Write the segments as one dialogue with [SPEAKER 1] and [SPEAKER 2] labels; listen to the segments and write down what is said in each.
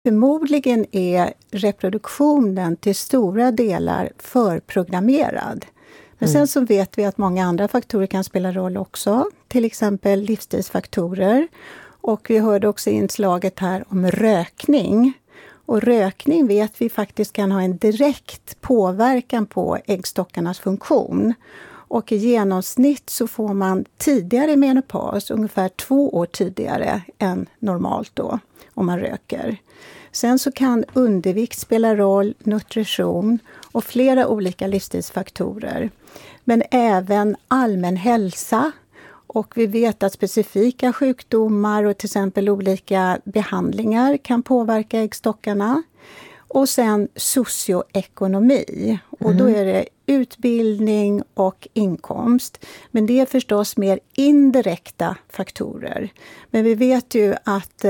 [SPEAKER 1] Förmodligen är reproduktionen till stora delar förprogrammerad. Men sen så vet vi att många andra faktorer kan spela roll också. Till exempel livsstilsfaktorer. Och vi hörde också inslaget här om rökning. Och rökning vet vi faktiskt kan ha en direkt påverkan på äggstockarnas funktion. Och i genomsnitt så får man tidigare menopaus, ungefär 2 år tidigare än normalt då, om man röker. Sen så kan undervikt spela roll, nutrition och flera olika livsstilsfaktorer. Men även allmän hälsa. Och vi vet att specifika sjukdomar och till exempel olika behandlingar kan påverka äggstockarna. Och sen socioekonomi. Och då är det utbildning och inkomst. Men det är förstås mer indirekta faktorer. Men vi vet ju att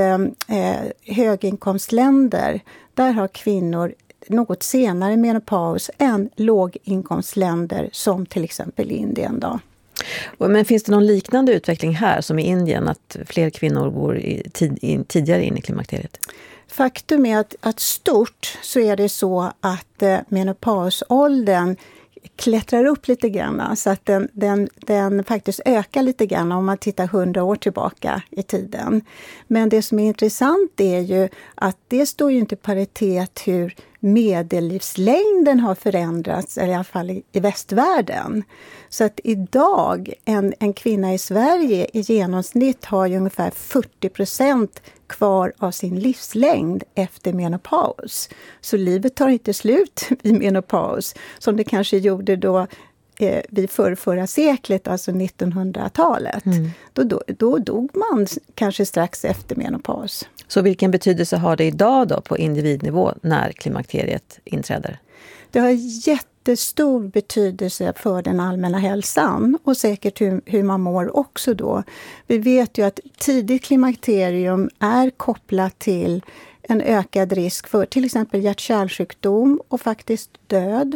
[SPEAKER 1] höginkomstländer, där har kvinnor något senare menopaus än låginkomstländer som till exempel Indien då.
[SPEAKER 2] Men finns det någon liknande utveckling här som i Indien, att fler kvinnor går tidigare in i klimakteriet?
[SPEAKER 1] Faktum är att stort så är det så att menopausåldern klättrar upp lite grann, så att den faktiskt ökar lite grann om man tittar 100 år tillbaka i tiden. Men det som är intressant är ju att det står ju inte i paritet hur medellivslängden har förändrats, eller i alla fall i västvärlden. Så att idag, en kvinna i Sverige i genomsnitt har ju ungefär 40% kvar av sin livslängd efter menopaus. Så livet tar inte slut vid menopaus, som det kanske gjorde då vid förra seklet, alltså 1900-talet. Då dog man kanske strax efter menopaus.
[SPEAKER 2] Så vilken betydelse har det idag då på individnivå när klimakteriet inträder?
[SPEAKER 1] Det har jättestor betydelse för den allmänna hälsan och säkert hur man mår också då. Vi vet ju att tidigt klimakterium är kopplat till en ökad risk för till exempel hjärt-kärlsjukdom och faktiskt död.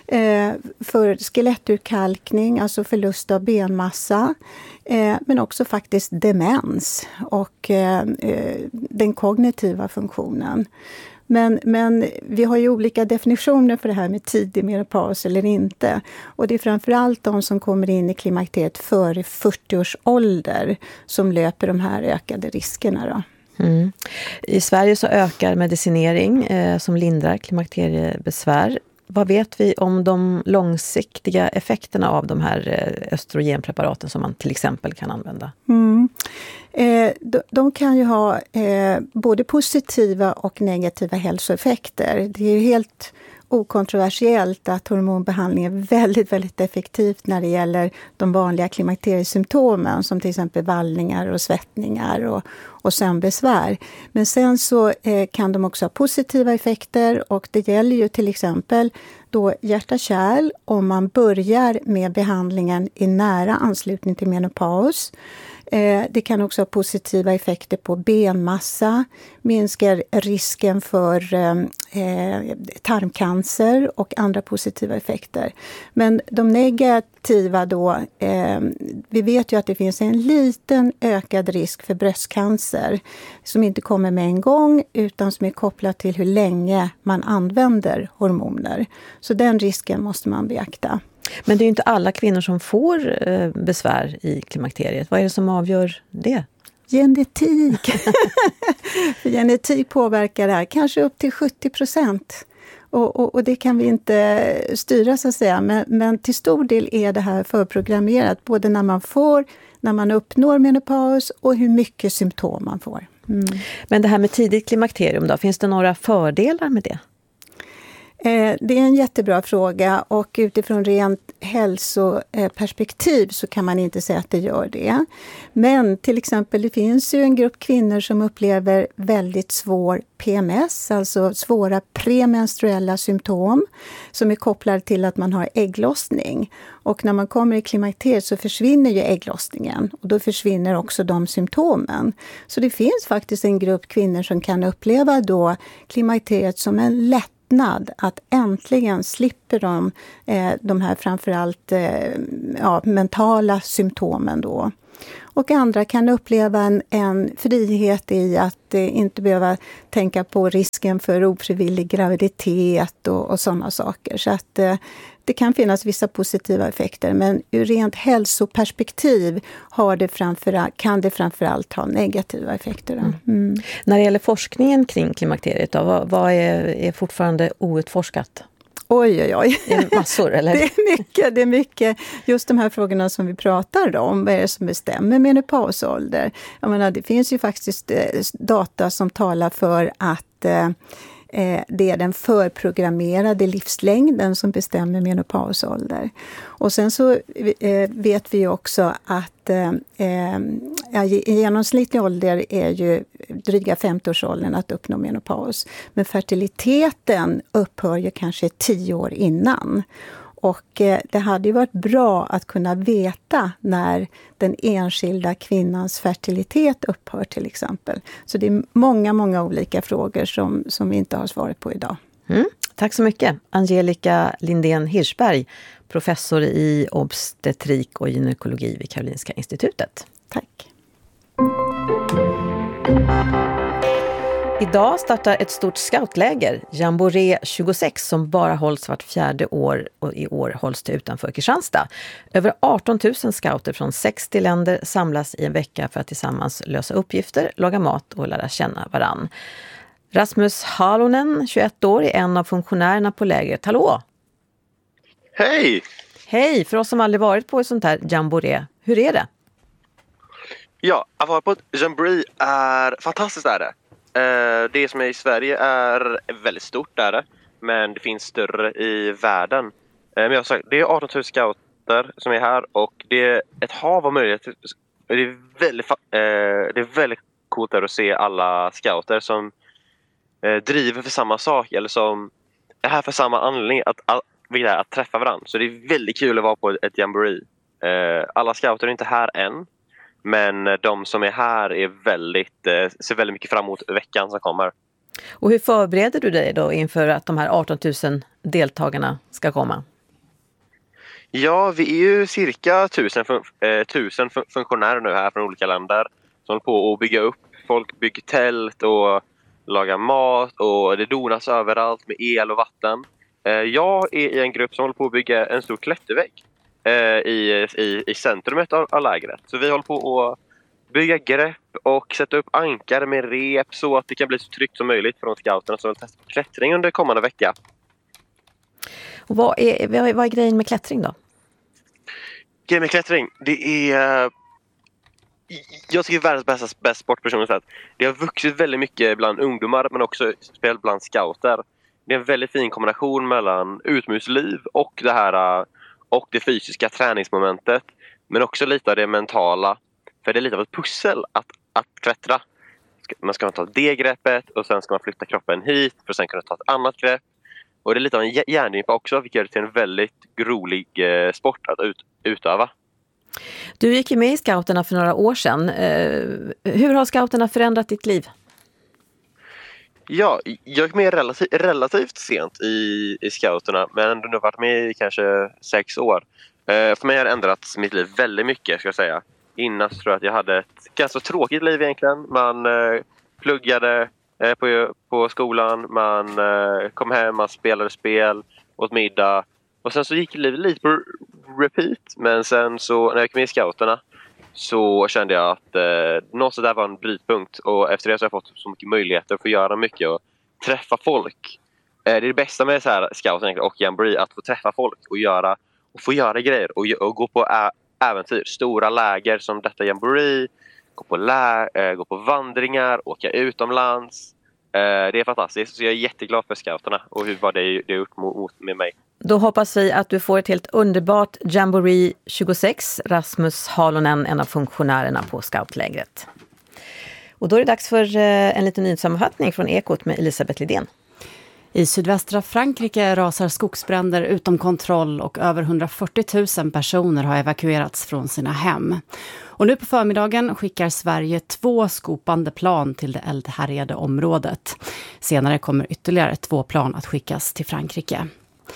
[SPEAKER 1] För skeletturkalkning, alltså förlust av benmassa. Men också faktiskt demens och den kognitiva funktionen. Men vi har ju olika definitioner för det här med tidig menopaus eller inte. Och det är framförallt de som kommer in i klimakteriet före 40 års ålder som löper de här ökade riskerna då.
[SPEAKER 2] I Sverige så ökar medicinering som lindrar klimakteriebesvär. Vad vet vi om de långsiktiga effekterna av de här östrogenpreparaten som man till exempel kan använda?
[SPEAKER 1] De kan ju ha både positiva och negativa hälsoeffekter. Det är ju helt okontroversiellt att hormonbehandling är väldigt, väldigt effektivt när det gäller de vanliga klimakteriesymptomen som till exempel vallningar och svettningar och sömnbesvär. Men sen så kan de också ha positiva effekter, och det gäller ju till exempel då hjärta-kärl om man börjar med behandlingen i nära anslutning till menopaus. Det kan också ha positiva effekter på benmassa, minskar risken för tarmcancer och andra positiva effekter. Men de negativa då, vi vet ju att det finns en liten ökad risk för bröstcancer som inte kommer med en gång utan som är kopplat till hur länge man använder hormoner. Så den risken måste man beakta.
[SPEAKER 2] Men det är ju inte alla kvinnor som får besvär i klimakteriet. Vad är det som avgör det?
[SPEAKER 1] Genetik. Genetik påverkar det här, kanske upp till 70%. Och det kan vi inte styra så att säga. Men till stor del är det här förprogrammerat. Både när man uppnår menopaus och hur mycket symptom man får.
[SPEAKER 2] Men det här med tidigt klimakterium då, finns det några fördelar med det?
[SPEAKER 1] Det är en jättebra fråga, och utifrån rent hälsoperspektiv så kan man inte säga att det gör det. Men till exempel det finns ju en grupp kvinnor som upplever väldigt svår PMS, alltså svåra premenstruella symptom som är kopplade till att man har ägglossning. Och när man kommer i klimakteriet så försvinner ju ägglossningen, och då försvinner också de symptomen. Så det finns faktiskt en grupp kvinnor som kan uppleva då klimakteriet som en lättnad, att äntligen slipper de här framförallt mentala symptomen då. Och andra kan uppleva en frihet i att inte behöva tänka på risken för ofrivillig graviditet och sådana saker. Så att det kan finnas vissa positiva effekter, men ur rent hälsoperspektiv kan det framförallt ha negativa effekter.
[SPEAKER 2] När det gäller forskningen kring klimakteriet, då, vad är fortfarande outforskat?
[SPEAKER 1] Oj.
[SPEAKER 2] Det är massor, eller?
[SPEAKER 1] Det är mycket. Just de här frågorna som vi pratar om. Vad är det som bestämmer menopausålder? Jag menar, det finns ju faktiskt data som talar för att det är den förprogrammerade livslängden som bestämmer menopausålder. Och sen så vet vi ju också att i genomsnittlig ålder är ju dryga 50-årsåldern att uppnå menopaus. Men fertiliteten upphör ju kanske 10 år innan. Och det hade ju varit bra att kunna veta när den enskilda kvinnans fertilitet upphör till exempel. Så det är många olika frågor som vi inte har svaret på idag.
[SPEAKER 2] Tack så mycket. Angelica Lindén Hirschberg, professor i obstetrik och gynekologi vid Karolinska institutet.
[SPEAKER 1] Tack.
[SPEAKER 2] Idag startar ett stort scoutläger, Jamboree 26, som bara hålls vart 4:e år, och i år hålls det utanför Kristianstad. Över 18 000 scouter från 60 länder samlas i en vecka för att tillsammans lösa uppgifter, laga mat och lära känna varann. Rasmus Halonen, 21 år, är en av funktionärerna på lägret. Hallå!
[SPEAKER 3] Hej!
[SPEAKER 2] Hej! För oss som aldrig varit på ett sånt här Jamboree, hur är det?
[SPEAKER 3] Ja, att vara på ett Jamboree är fantastiskt är det. Det som är i Sverige är väldigt stort där, men det finns större i världen. Men jag har sagt, det är 18 000 scouter som är här och det är ett hav av möjligheter. Det är väldigt coolt att se alla scouter som driver för samma sak eller som är här för samma anledning att träffa varandra. Så det är väldigt kul att vara på ett Jamboree. Alla scouter är inte här än. Men de som är här ser väldigt mycket fram emot veckan som kommer.
[SPEAKER 2] Och hur förbereder du dig då inför att de här 18 000 deltagarna ska komma?
[SPEAKER 3] Ja, vi är ju cirka 1000 funktionärer nu här från olika länder som håller på att bygga upp. Folk bygger tält och lagar mat och det donas överallt med el och vatten. Jag är i en grupp som håller på att bygga en stor klättervägg i centrumet av lägret. Så vi håller på att bygga grepp och sätta upp ankar med rep så att det kan bli så tryggt som möjligt för de scouterna som vill testa klättring under kommande vecka.
[SPEAKER 2] Och vad är grejen med klättring då?
[SPEAKER 3] Grejen med klättring, det är... Jag tycker världens bästa sportperson sett. Det har vuxit väldigt mycket bland ungdomar men också speciellt bland scouter. Det är en väldigt fin kombination mellan utomhusliv och det fysiska träningsmomentet. Men också lite av det mentala. För det är lite av ett pussel att klättra. Man ska ta det greppet och sen ska man flytta kroppen hit för att sen kunna ta ett annat grepp. Och det är lite av en hjärngympa också, vilket gör det till en väldigt rolig sport att utöva.
[SPEAKER 2] Du gick ju med i scouterna för några år sedan. Hur har scouterna förändrat ditt liv?
[SPEAKER 3] Ja, jag gick med relativt sent i scouterna, men ändå har varit med i kanske 6 år. För mig har det ändrats mitt liv väldigt mycket, ska jag säga. Innan så tror jag att jag hade ett ganska tråkigt liv egentligen. Man pluggade på skolan, man kom hem, man spelade spel, åt middag. Och sen så gick livet lite på repeat. Men sen så när jag gick med i scouterna så kände jag att någonstans där var en brytpunkt. Och efter det så har jag fått så mycket möjligheter att få göra mycket och träffa folk. Det är det bästa med så här scouterna och Jamboree, att få träffa folk och få göra grejer och gå på äventyr. Stora läger som detta Jamboree, gå på vandringar, åka utomlands. Det är fantastiskt, så jag är jätteglad för scouterna och vad det har gjort med mig.
[SPEAKER 2] Då hoppas vi att du får ett helt underbart Jamboree 26, Rasmus Halonen, en av funktionärerna på scoutlägret. Och då är det dags för en liten nyhetssammanfattning från Ekot med Elisabeth Lidén.
[SPEAKER 4] I sydvästra Frankrike rasar skogsbränder utom kontroll och över 140 000 personer har evakuerats från sina hem. Och nu på förmiddagen skickar Sverige 2 skopande plan till det eldhärjade området. Senare kommer ytterligare 2 plan att skickas till Frankrike.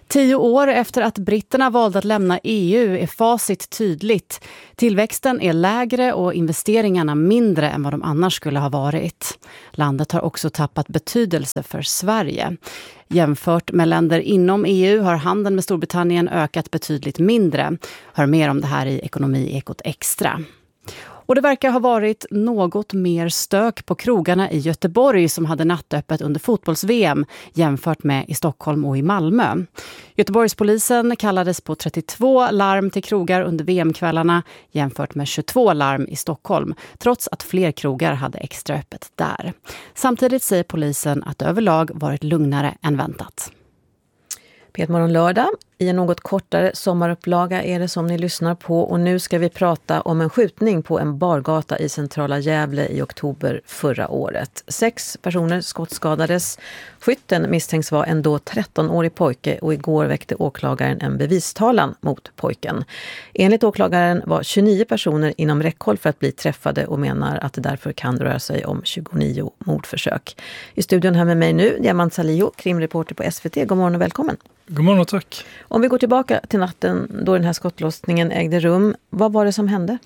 [SPEAKER 4] 10 år efter att britterna valde att lämna EU är facit tydligt. Tillväxten är lägre och investeringarna mindre än vad de annars skulle ha varit. Landet har också tappat betydelse för Sverige. Jämfört med länder inom EU har handeln med Storbritannien ökat betydligt mindre. Hör mer om det här i Ekonomiekot Extra. Och det verkar ha varit något mer stök på krogarna i Göteborg som hade nattöppet under fotbolls-VM jämfört med i Stockholm och i Malmö. Göteborgspolisen kallades på 32 larm till krogar under VM-kvällarna jämfört med 22 larm i Stockholm, trots att fler krogar hade extra öppet där. Samtidigt säger polisen att det överlag varit lugnare än väntat.
[SPEAKER 2] Petmorgon lördag. I en något kortare sommarupplaga är det som ni lyssnar på, och nu ska vi prata om en skjutning på en bargata i centrala Gävle i oktober förra året. 6 personer skottskadades. Skytten misstänks vara en då 13-årig pojke, och igår väckte åklagaren en bevistalan mot pojken. Enligt åklagaren var 29 personer inom räckhåll för att bli träffade och menar att det därför kan röra sig om 29 mordförsök. I studion här med mig nu, Diamant Salihu, krimreporter på SVT. God morgon och välkommen.
[SPEAKER 5] God morgon och tack.
[SPEAKER 2] Om vi går tillbaka till natten då den här skottlossningen ägde rum, vad var det som hände?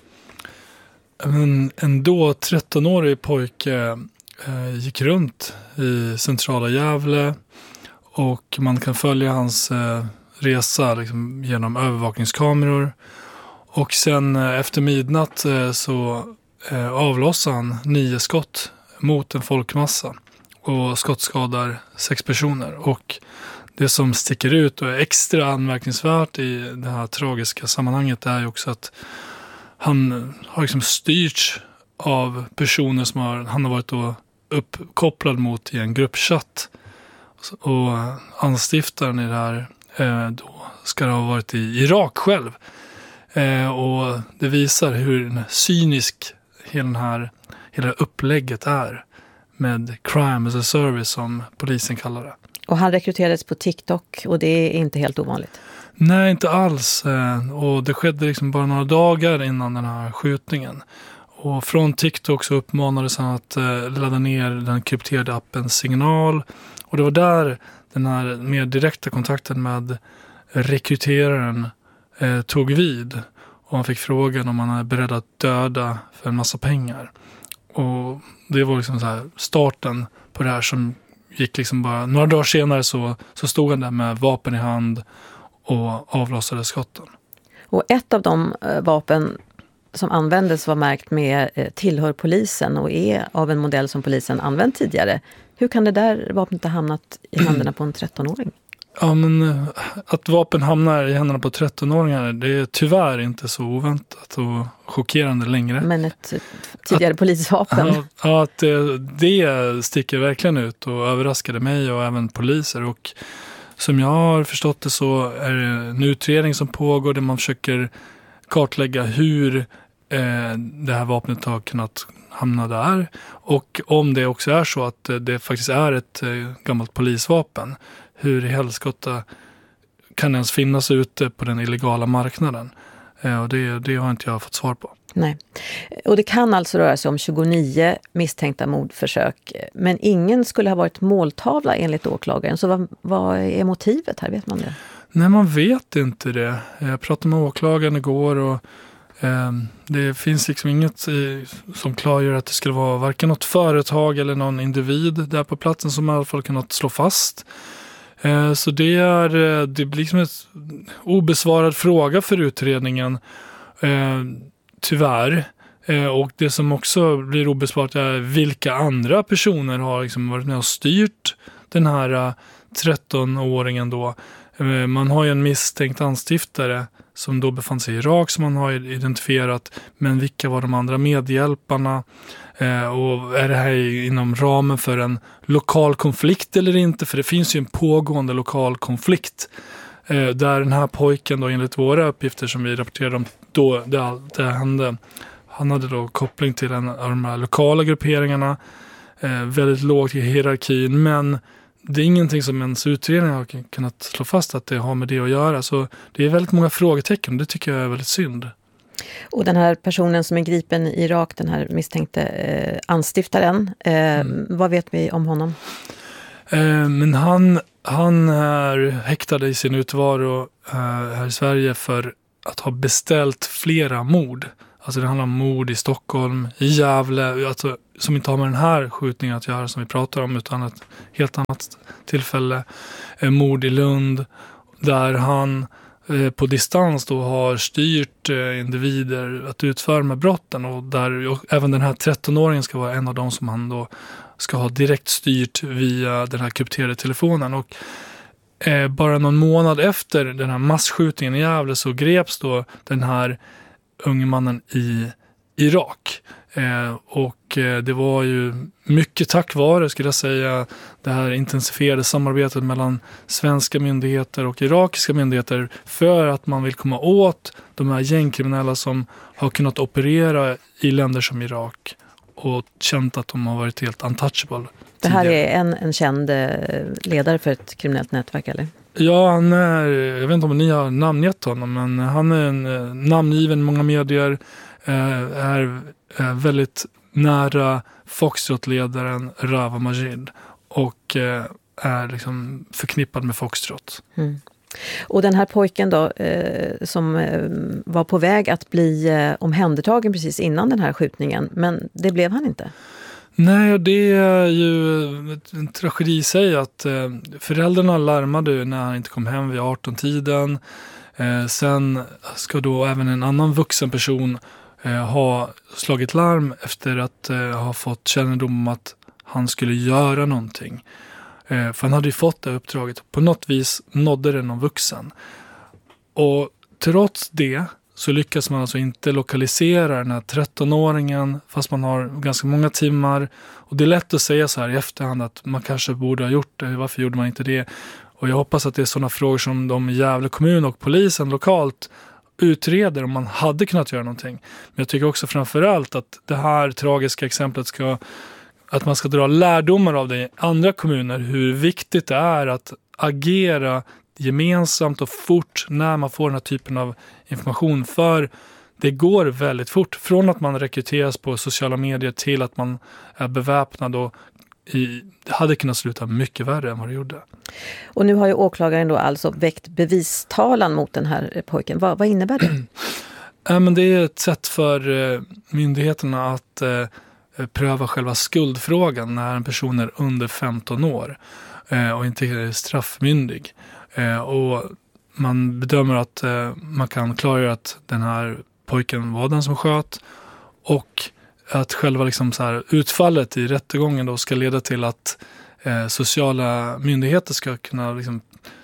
[SPEAKER 5] En då 13-årig pojke gick runt i centrala Gävle, och man kan följa hans resa liksom, genom övervakningskameror. Och sen efter midnatt så avlossade han 9 skott mot en folkmassa och skottskadar 6 personer. Och det som sticker ut och är extra anmärkningsvärt i det här tragiska sammanhanget är ju också att han har liksom styrts av personer som han har varit då uppkopplad mot i en gruppchatt. Och anstiftaren i det här då ska ha varit i Irak själv. Och det visar hur cynisk hela upplägget är med crime as a service, som polisen kallar det.
[SPEAKER 2] Och han rekryterades på TikTok, och det är inte helt ovanligt.
[SPEAKER 5] Nej, inte alls. Och det skedde liksom bara några dagar innan den här skjutningen. Och från TikTok så uppmanades han att ladda ner den krypterade appen Signal. Och det var där den här mer direkta kontakten med rekryteraren tog vid. Och han fick frågan om han är beredd att döda för en massa pengar. Och det var liksom så här starten på det här, som gick liksom bara några dagar senare så stod han där med vapen i hand och avlossade skotten. Och
[SPEAKER 2] ett av de vapen som användes var märkt med tillhör polisen och är av en modell som polisen använt tidigare. Hur kan det där vapnet ha hamnat i händerna på en 13-åring?
[SPEAKER 5] Ja, men att vapen hamnar i händerna på 13-åringar, det är tyvärr inte så oväntat och chockerande längre.
[SPEAKER 2] Men ett tidigare polisvapen?
[SPEAKER 5] Ja, att det sticker verkligen ut och överraskade mig och även poliser. Och som jag har förstått det så är det en utredning som pågår där man försöker kartlägga hur det här vapnet har kunnat hamna där. Och om det också är så att det faktiskt är ett gammalt polisvapen, hur i helskotta kan ens finnas ute på den illegala marknaden? Och det har inte jag fått svar på.
[SPEAKER 2] Nej. Och det kan alltså röra sig om 29 misstänkta mordförsök. Men ingen skulle ha varit måltavla enligt åklagaren. Så vad är motivet här? Vet man det?
[SPEAKER 5] Nej, man vet inte det. Jag pratade med åklagaren igår och det finns liksom inget som klargör att det skulle vara varken något företag eller någon individ där på platsen som i alla fall kunnat slå fast. Så det blir liksom ett obesvarad fråga för utredningen, tyvärr. Och det som också blir obesvarat är vilka andra personer har liksom varit med och styrt den här 13-åringen då. Man har ju en misstänkt anstiftare som då befann sig i Irak som man har identifierat, men vilka var de andra medhjälparna? Och är det här inom ramen för en lokal konflikt eller inte? För det finns ju en pågående lokal konflikt där den här pojken då, enligt våra uppgifter som vi rapporterade om då det hände, han hade då koppling till en av de här lokala grupperingarna, väldigt lågt i hierarkin, men det är ingenting som ens utredningen har kunnat slå fast att det har med det att göra. Så det är väldigt många frågetecken, det tycker jag är väldigt synd.
[SPEAKER 2] Och den här personen som är gripen i Irak, den här misstänkte anstiftaren, vad vet vi om honom?
[SPEAKER 5] Men han är häktad i sin utvaro här i Sverige för att ha beställt flera mord. Alltså det handlar om mord i Stockholm, i Gävle, alltså, som inte har med den här skjutningen att göra som vi pratar om, utan ett helt annat tillfälle. Mord i Lund, där han på distans då har styrt individer att utföra de här brotten, och där även den här 13-åringen ska vara en av dem som han då ska ha direkt styrt via den här krypterade telefonen. Och bara någon månad efter den här massskjutningen i Gävle så greps då den här unge mannen i Irak. Det var ju mycket tack vare, skulle jag säga, det här intensifierade samarbetet mellan svenska myndigheter och irakiska myndigheter, för att man vill komma åt de här gängkriminella som har kunnat operera i länder som Irak och känt att de har varit helt untouchable.
[SPEAKER 2] Det här är en känd ledare för ett kriminellt nätverk, eller?
[SPEAKER 5] Ja, han är, jag vet inte om ni har namngett honom, men han är en namngiven i många medier, är väldigt nära Foxtrot-ledaren Rawa Majid och är liksom förknippad med Foxtrot. Mm.
[SPEAKER 2] Och den här pojken då, som var på väg att bli omhändertagen precis innan den här skjutningen, men det blev han inte?
[SPEAKER 5] Nej, det är ju en tragedi i sig att föräldrarna larmade när han inte kom hem vid 18-tiden. Sen ska då även en annan vuxen person ha slagit larm efter att ha fått kännedom om att han skulle göra någonting. För han hade ju fått det uppdraget. På något vis nådde det någon vuxen. Och trots det så lyckas man alltså inte lokalisera den här 13-åringen fast man har ganska många timmar. Och det är lätt att säga så här i efterhand att man kanske borde ha gjort det. Varför gjorde man inte det? Och jag hoppas att det är sådana frågor som de i Gävle kommun och polisen lokalt utreder om man hade kunnat göra någonting. Men jag tycker också framförallt att det här tragiska exemplet att man ska dra lärdomar av det i andra kommuner, hur viktigt det är att agera gemensamt och fort när man får den här typen av information, för det går väldigt fort från att man rekryteras på sociala medier till att man är beväpnad, och det hade kunnat sluta mycket värre än vad det gjorde.
[SPEAKER 2] Och nu har ju åklagaren då alltså väckt bevistalan mot den här pojken. Vad innebär det?
[SPEAKER 5] Men det är ett sätt för myndigheterna att pröva själva skuldfrågan när en person är under 15 år och inte är straffmyndig. Och man bedömer att man kan klargöra att den här pojken var den som sköt, och att själva liksom så här, utfallet i rättegången då ska leda till att sociala myndigheter ska kunna liksom,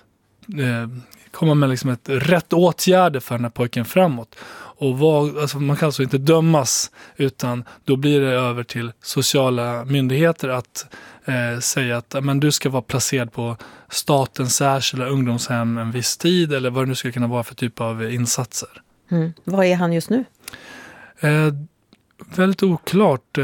[SPEAKER 5] komma med liksom ett rätt åtgärder för den här pojken framåt. Och man kan alltså inte dömas, utan då blir det över till sociala myndigheter att säga att men du ska vara placerad på statens särskilda ungdomshem en viss tid, eller vad det nu ska kunna vara för typ av insatser.
[SPEAKER 2] Mm. Vad är han just nu?
[SPEAKER 5] Väldigt oklart.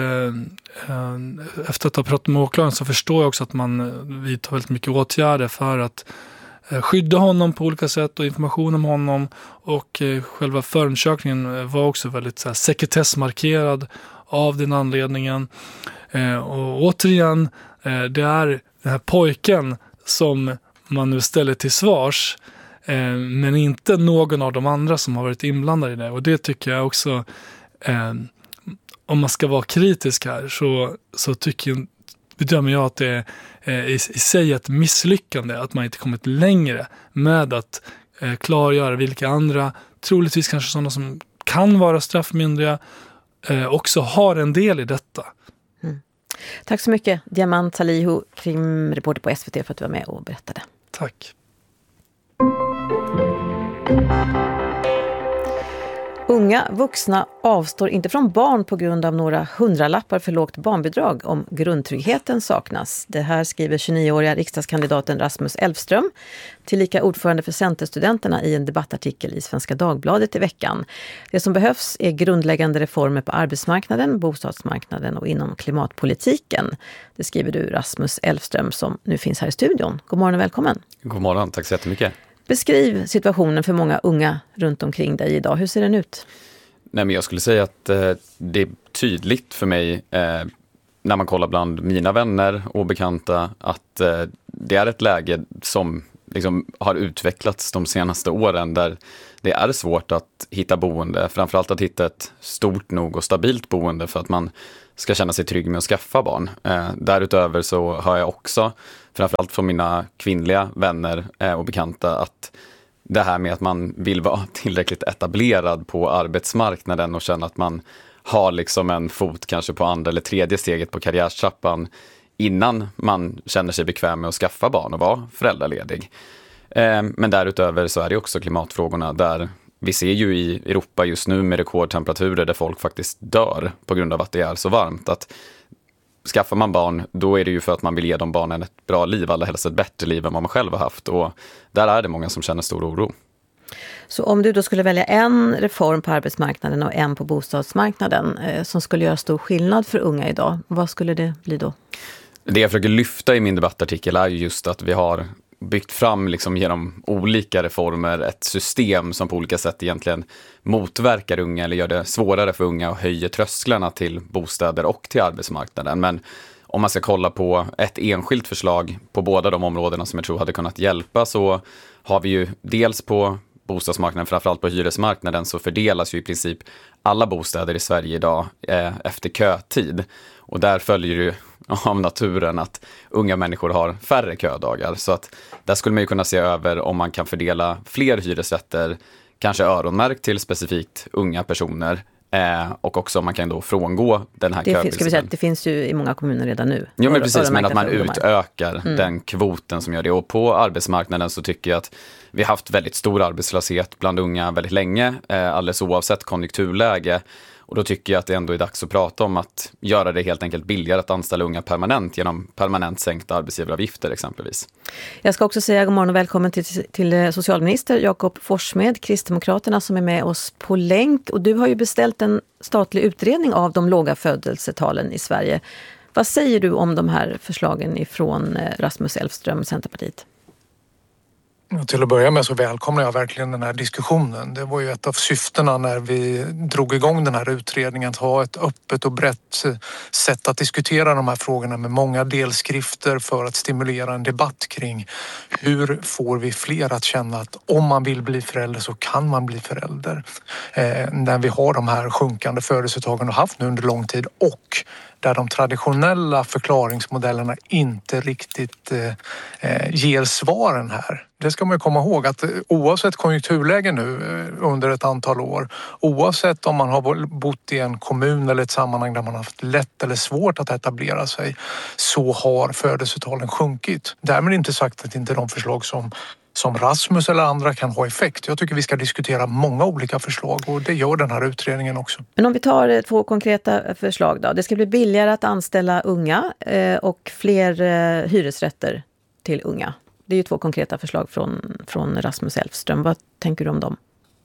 [SPEAKER 5] Efter att ha pratat med åklagaren så förstår jag också att man vidtar väldigt mycket åtgärder för att skydda honom på olika sätt och information om honom, och själva förundersökningen var också väldigt så här, sekretessmarkerad av den anledningen. Och återigen, det är den här pojken som man nu ställer till svars, men inte någon av de andra som har varit inblandade i det. Och det tycker jag också, om man ska vara kritisk här, så bedömer jag att det är i sig ett misslyckande att man inte kommit längre med att klargöra vilka andra, troligtvis kanske sådana som kan vara straffmyndiga, också har en del i detta.
[SPEAKER 2] Mm. Tack så mycket, Diamant Salihu, krimreporter på SVT, för att du var med och berättade.
[SPEAKER 5] Tack.
[SPEAKER 2] Unga vuxna avstår inte från barn på grund av några hundralappar för lågt barnbidrag om grundtryggheten saknas. Det här skriver 29-åriga riksdagskandidaten Rasmus Elfström, tillika ordförande för Centerstudenterna, i en debattartikel i Svenska Dagbladet i veckan. Det som behövs är grundläggande reformer på arbetsmarknaden, bostadsmarknaden och inom klimatpolitiken. Det skriver du, Rasmus Elfström, som nu finns här i studion. God morgon och välkommen.
[SPEAKER 6] God morgon, tack så jättemycket.
[SPEAKER 2] Beskriv situationen för många unga runt omkring dig idag. Hur ser den ut?
[SPEAKER 6] Nej, men jag skulle säga att det är tydligt för mig när man kollar bland mina vänner och bekanta att det är ett läge som liksom har utvecklats de senaste åren där det är svårt att hitta boende, framförallt att hitta ett stort nog och stabilt boende för att man ska känna sig trygg med att skaffa barn. Därutöver så hör jag också, framförallt från mina kvinnliga vänner och bekanta, att det här med att man vill vara tillräckligt etablerad på arbetsmarknaden och känna att man har liksom en fot kanske på andra eller tredje steget på karriärstrappan innan man känner sig bekväm med att skaffa barn och vara föräldraledig. Men därutöver så är det också klimatfrågorna där vi ser ju i Europa just nu med rekordtemperaturer där folk faktiskt dör på grund av att det är så varmt. Att skaffar man barn, då är det ju för att man vill ge de barnen ett bra liv, allra helst ett bättre liv än vad man själv har haft. Och där är det många som känner stor oro.
[SPEAKER 2] Så om du då skulle välja en reform på arbetsmarknaden och en på bostadsmarknaden som skulle göra stor skillnad för unga idag, vad skulle det bli då?
[SPEAKER 6] Det jag försöker lyfta i min debattartikel är ju just att vi har byggt fram liksom genom olika reformer ett system som på olika sätt egentligen motverkar unga eller gör det svårare för unga och höjer trösklarna till bostäder och till arbetsmarknaden. Men om man ska kolla på ett enskilt förslag på båda de områdena som jag tror hade kunnat hjälpa, så har vi ju dels på bostadsmarknaden, framförallt på hyresmarknaden, så fördelas ju i princip alla bostäder i Sverige idag efter kötid. Och där följer ju av naturen att unga människor har färre ködagar. Så att där skulle man ju kunna se över om man kan fördela fler hyresrätter, kanske öronmärkt till specifikt unga personer. Och också om man kan då frångå den här köbilden.
[SPEAKER 2] Ska vi säga att det finns ju i många kommuner redan nu.
[SPEAKER 6] Ja, men precis, men att man utökar den kvoten som gör det. Och på arbetsmarknaden så tycker jag att vi har haft väldigt stor arbetslöshet bland unga väldigt länge, alldeles oavsett konjunkturläge. Och då tycker jag att det ändå är dags att prata om att göra det helt enkelt billigare att anställa unga permanent genom permanent sänkta arbetsgivaravgifter exempelvis.
[SPEAKER 2] Jag ska också säga god morgon och välkommen till socialminister Jakob Forssmed, Kristdemokraterna, som är med oss på länk. Och du har ju beställt en statlig utredning av de låga födelsetalen i Sverige. Vad säger du om de här förslagen ifrån Rasmus Elfström, Centerpartiet?
[SPEAKER 7] Till att börja med så välkomnar jag verkligen den här diskussionen. Det var ju ett av syftena när vi drog igång den här utredningen, att ha ett öppet och brett sätt att diskutera de här frågorna med många delskrifter för att stimulera en debatt kring hur får vi fler att känna att om man vill bli förälder så kan man bli förälder. När vi har de här sjunkande födelsetagen och haft nu under lång tid, och där de traditionella förklaringsmodellerna inte riktigt ger svaren här. Det ska man komma ihåg, att oavsett konjunkturläge nu under ett antal år, oavsett om man har bott i en kommun eller ett sammanhang där man har haft lätt eller svårt att etablera sig, så har födelsetalen sjunkit. Därmed inte sagt att inte de förslag som Rasmus eller andra kan ha effekt. Jag tycker vi ska diskutera många olika förslag, och det gör den här utredningen också.
[SPEAKER 2] Men om vi tar 2 konkreta förslag då. Det ska bli billigare att anställa unga och fler hyresrätter till unga. Det är ju 2 konkreta förslag från Rasmus Elfström. Vad tänker du om dem?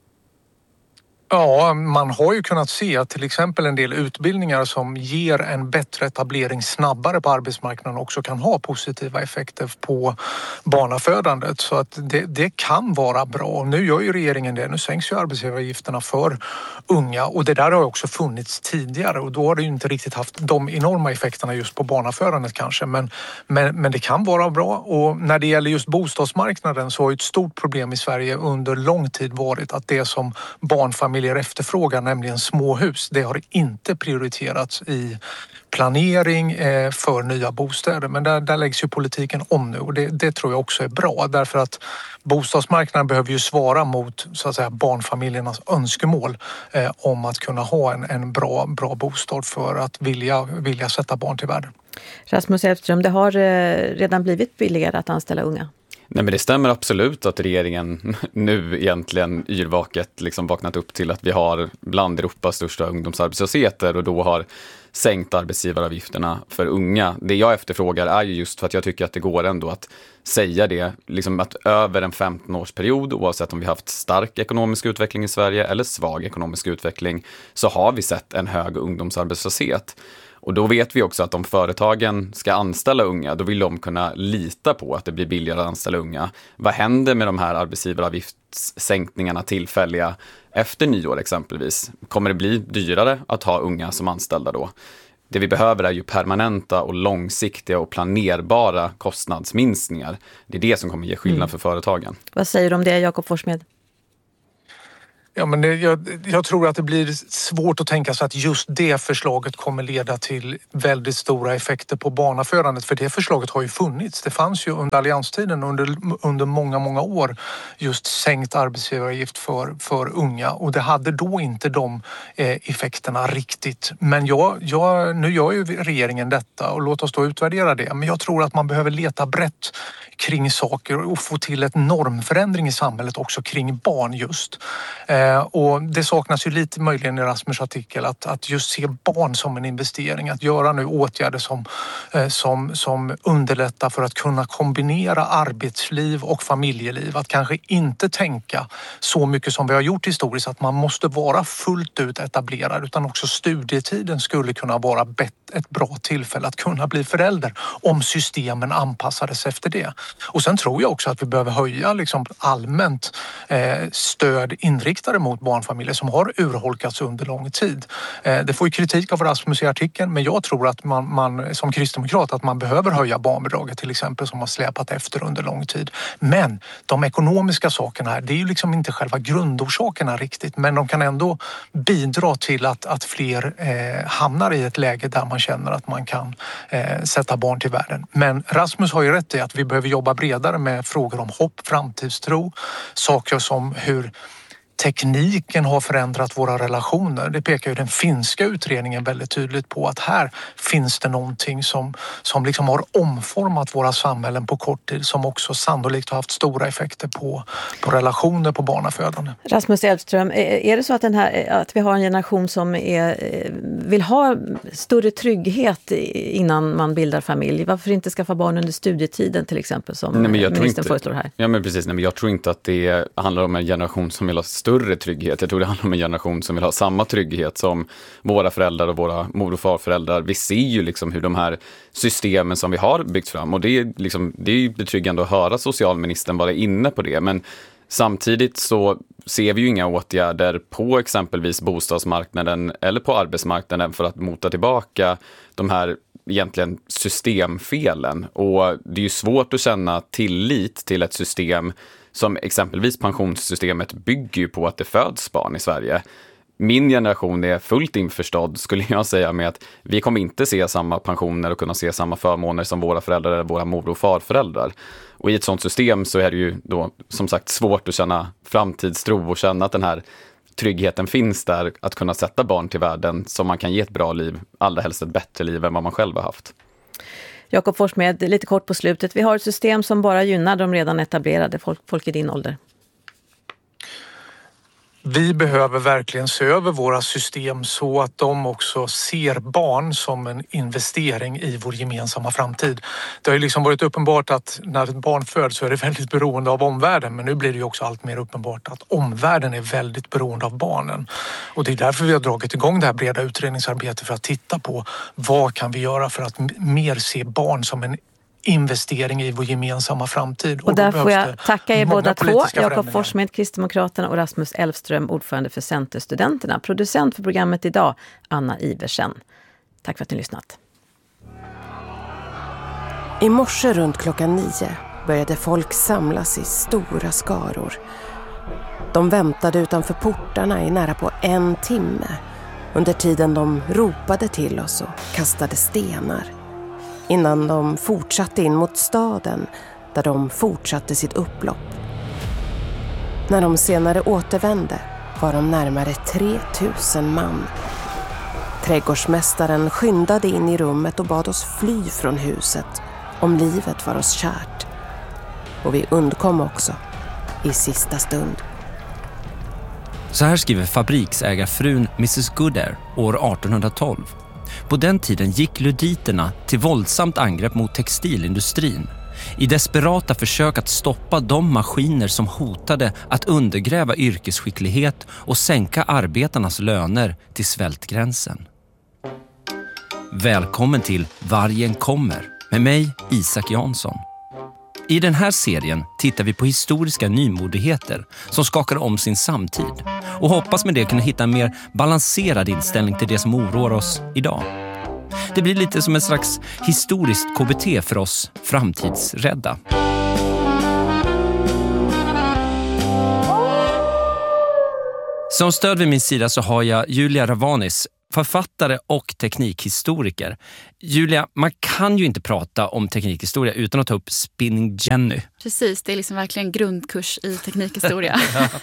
[SPEAKER 7] Ja, man har ju kunnat se att till exempel en del utbildningar som ger en bättre etablering snabbare på arbetsmarknaden också kan ha positiva effekter på barnafödandet. Så att det kan vara bra. Nu gör ju regeringen det. Nu sänks ju arbetsgivaravgifterna för unga, och det där har också funnits tidigare, och då har det ju inte riktigt haft de enorma effekterna just på barnafödandet kanske. Men det kan vara bra, och när det gäller just bostadsmarknaden så har ju ett stort problem i Sverige under lång tid varit att det som barnfamiljer efterfrågar, nämligen småhus, det har inte prioriterats i planering för nya bostäder. Men där läggs ju politiken om nu, och det tror jag också är bra, därför att bostadsmarknaden behöver ju svara mot så att säga barnfamiljernas önskemål om att kunna ha en bra bostad för att vilja sätta barn till världen.
[SPEAKER 2] Rasmus Elfström, det har redan blivit billigare att anställa unga.
[SPEAKER 6] Nej, men det stämmer absolut att regeringen nu egentligen yrvaket liksom vaknat upp till att vi har bland Europas största ungdomsarbetslösheter och då har sänkt arbetsgivaravgifterna för unga. Det jag efterfrågar är ju just för att jag tycker att det går ändå att säga det, liksom att över en 15-årsperiod, oavsett om vi haft stark ekonomisk utveckling i Sverige eller svag ekonomisk utveckling, så har vi sett en hög ungdomsarbetslöshet. Och då vet vi också att om företagen ska anställa unga, då vill de kunna lita på att det blir billigare att anställa unga. Vad händer med de här arbetsgivaravgiftssänkningarna tillfälliga efter nyår exempelvis? Kommer det bli dyrare att ha unga som anställda då? Det vi behöver är ju permanenta och långsiktiga och planerbara kostnadsminskningar. Det är det som kommer ge skillnad för företagen.
[SPEAKER 2] Vad säger du om det, Jakob Forssmed?
[SPEAKER 7] Ja, men jag tror att det blir svårt att tänka sig att just det förslaget kommer leda till väldigt stora effekter på barnafödandet. För det förslaget har ju funnits. Det fanns ju under allianstiden under många år just sänkt arbetsgivaravgift för unga. Och det hade då inte de effekterna riktigt. Men nu gör ju regeringen detta och låt oss då utvärdera det. Men jag tror att man behöver leta brett kring saker och få till ett normförändring i samhället också kring barn just. Och det saknas ju lite möjligen i Rasmus artikel att just se barn som en investering. Att göra nu åtgärder som underlättar för att kunna kombinera arbetsliv och familjeliv. Att kanske inte tänka så mycket som vi har gjort historiskt att man måste vara fullt ut etablerad utan också studietiden skulle kunna vara ett bra tillfälle att kunna bli förälder om systemen anpassades efter det. Och sen tror jag också att vi behöver höja liksom allmänt stöd inriktade mot barnfamiljer som har urholkats under lång tid. Det får ju kritik av Rasmus i artikeln, men jag tror att man som kristdemokrat att man behöver höja barnbidraget till exempel som har släpat efter under lång tid. Men de ekonomiska sakerna här, det är ju liksom inte själva grundorsakerna riktigt, men de kan ändå bidra till att fler hamnar i ett läge där man känner att man kan sätta barn till världen. Men Rasmus har ju rätt i att vi behöver jobba bredare med frågor om hopp, framtidstro, saker som hur tekniken har förändrat våra relationer. Det pekar ju den finska utredningen väldigt tydligt på att här finns det någonting som liksom har omformat våra samhällen på kort tid som också sannolikt har haft stora effekter på relationer, på barnafödande.
[SPEAKER 2] Rasmus Elfström, är det så att vi har en generation som vill ha större trygghet innan man bildar familj? Varför inte skaffa barn under studietiden till exempel som ministern föreslår här?
[SPEAKER 6] Ja, men precis. Men jag tror inte att det handlar om en generation som vill ha större trygghet. Jag tror det handlar om en generation som vill ha samma trygghet som våra föräldrar och våra mor- och farföräldrar. Vi ser ju liksom hur de här systemen som vi har byggt fram och det är betryggande att höra socialministern vara inne på det, men samtidigt så ser vi ju inga åtgärder på exempelvis bostadsmarknaden eller på arbetsmarknaden för att mota tillbaka de här egentligen systemfelen. Och det är ju svårt att känna tillit till ett system som exempelvis pensionssystemet bygger ju på att det föds barn i Sverige. Min generation är fullt införstådd, skulle jag säga, med att vi kommer inte se samma pensioner och kunna se samma förmåner som våra föräldrar eller våra mor- och farföräldrar. Och i ett sådant system så är det ju då som sagt svårt att känna framtidstro och känna att den här tryggheten finns där att kunna sätta barn till världen som man kan ge ett bra liv, allra helst ett bättre liv än vad man själv har haft.
[SPEAKER 2] Jakob Forssmed, lite kort på slutet. Vi har ett system som bara gynnar de redan etablerade, folk i din ålder.
[SPEAKER 7] Vi behöver verkligen se över våra system så att de också ser barn som en investering i vår gemensamma framtid. Det har ju liksom varit uppenbart att när ett barn föds så är det väldigt beroende av omvärlden, men nu blir det ju också allt mer uppenbart att omvärlden är väldigt beroende av barnen. Och det är därför vi har dragit igång det här breda utredningsarbetet för att titta på vad kan vi göra för att mer se barn som en investering i vår gemensamma framtid.
[SPEAKER 2] Och där får jag tacka er båda två, Jakob Forssmed, Kristdemokraterna, och Rasmus Elfström, ordförande för Centerstudenterna. Producent för programmet idag, Anna Iversen. Tack för att ni lyssnat.
[SPEAKER 8] I morse runt 9:00 började folk samlas i stora skaror. De väntade utanför portarna i nära på 1 timme. Under tiden de ropade till oss och kastade stenar. Innan de fortsatte in mot staden där de fortsatte sitt upplopp. När de senare återvände var de närmare 3000 man. Trädgårdsmästaren skyndade in i rummet och bad oss fly från huset om livet var oss kärt. Och vi undkom också i sista stund.
[SPEAKER 9] Så här skriver fabriksägarfrun Mrs. Goodare år 1812. På den tiden gick luditerna till våldsamt angrepp mot textilindustrin i desperata försök att stoppa de maskiner som hotade att undergräva yrkesskicklighet och sänka arbetarnas löner till svältgränsen. Välkommen till Vargen kommer med mig, Isak Jansson. I den här serien tittar vi på historiska nymodigheter som skakar om sin samtid och hoppas med det kunna hitta en mer balanserad inställning till det som oroar oss idag. Det blir lite som en slags historiskt KBT för oss framtidsrädda. Som stöd vid min sida så har jag Julia Ravanis, författare och teknikhistoriker. Julia, man kan ju inte prata om teknikhistoria utan att ta upp Spinning Jenny.
[SPEAKER 10] Precis, det är liksom verkligen grundkurs i teknikhistoria.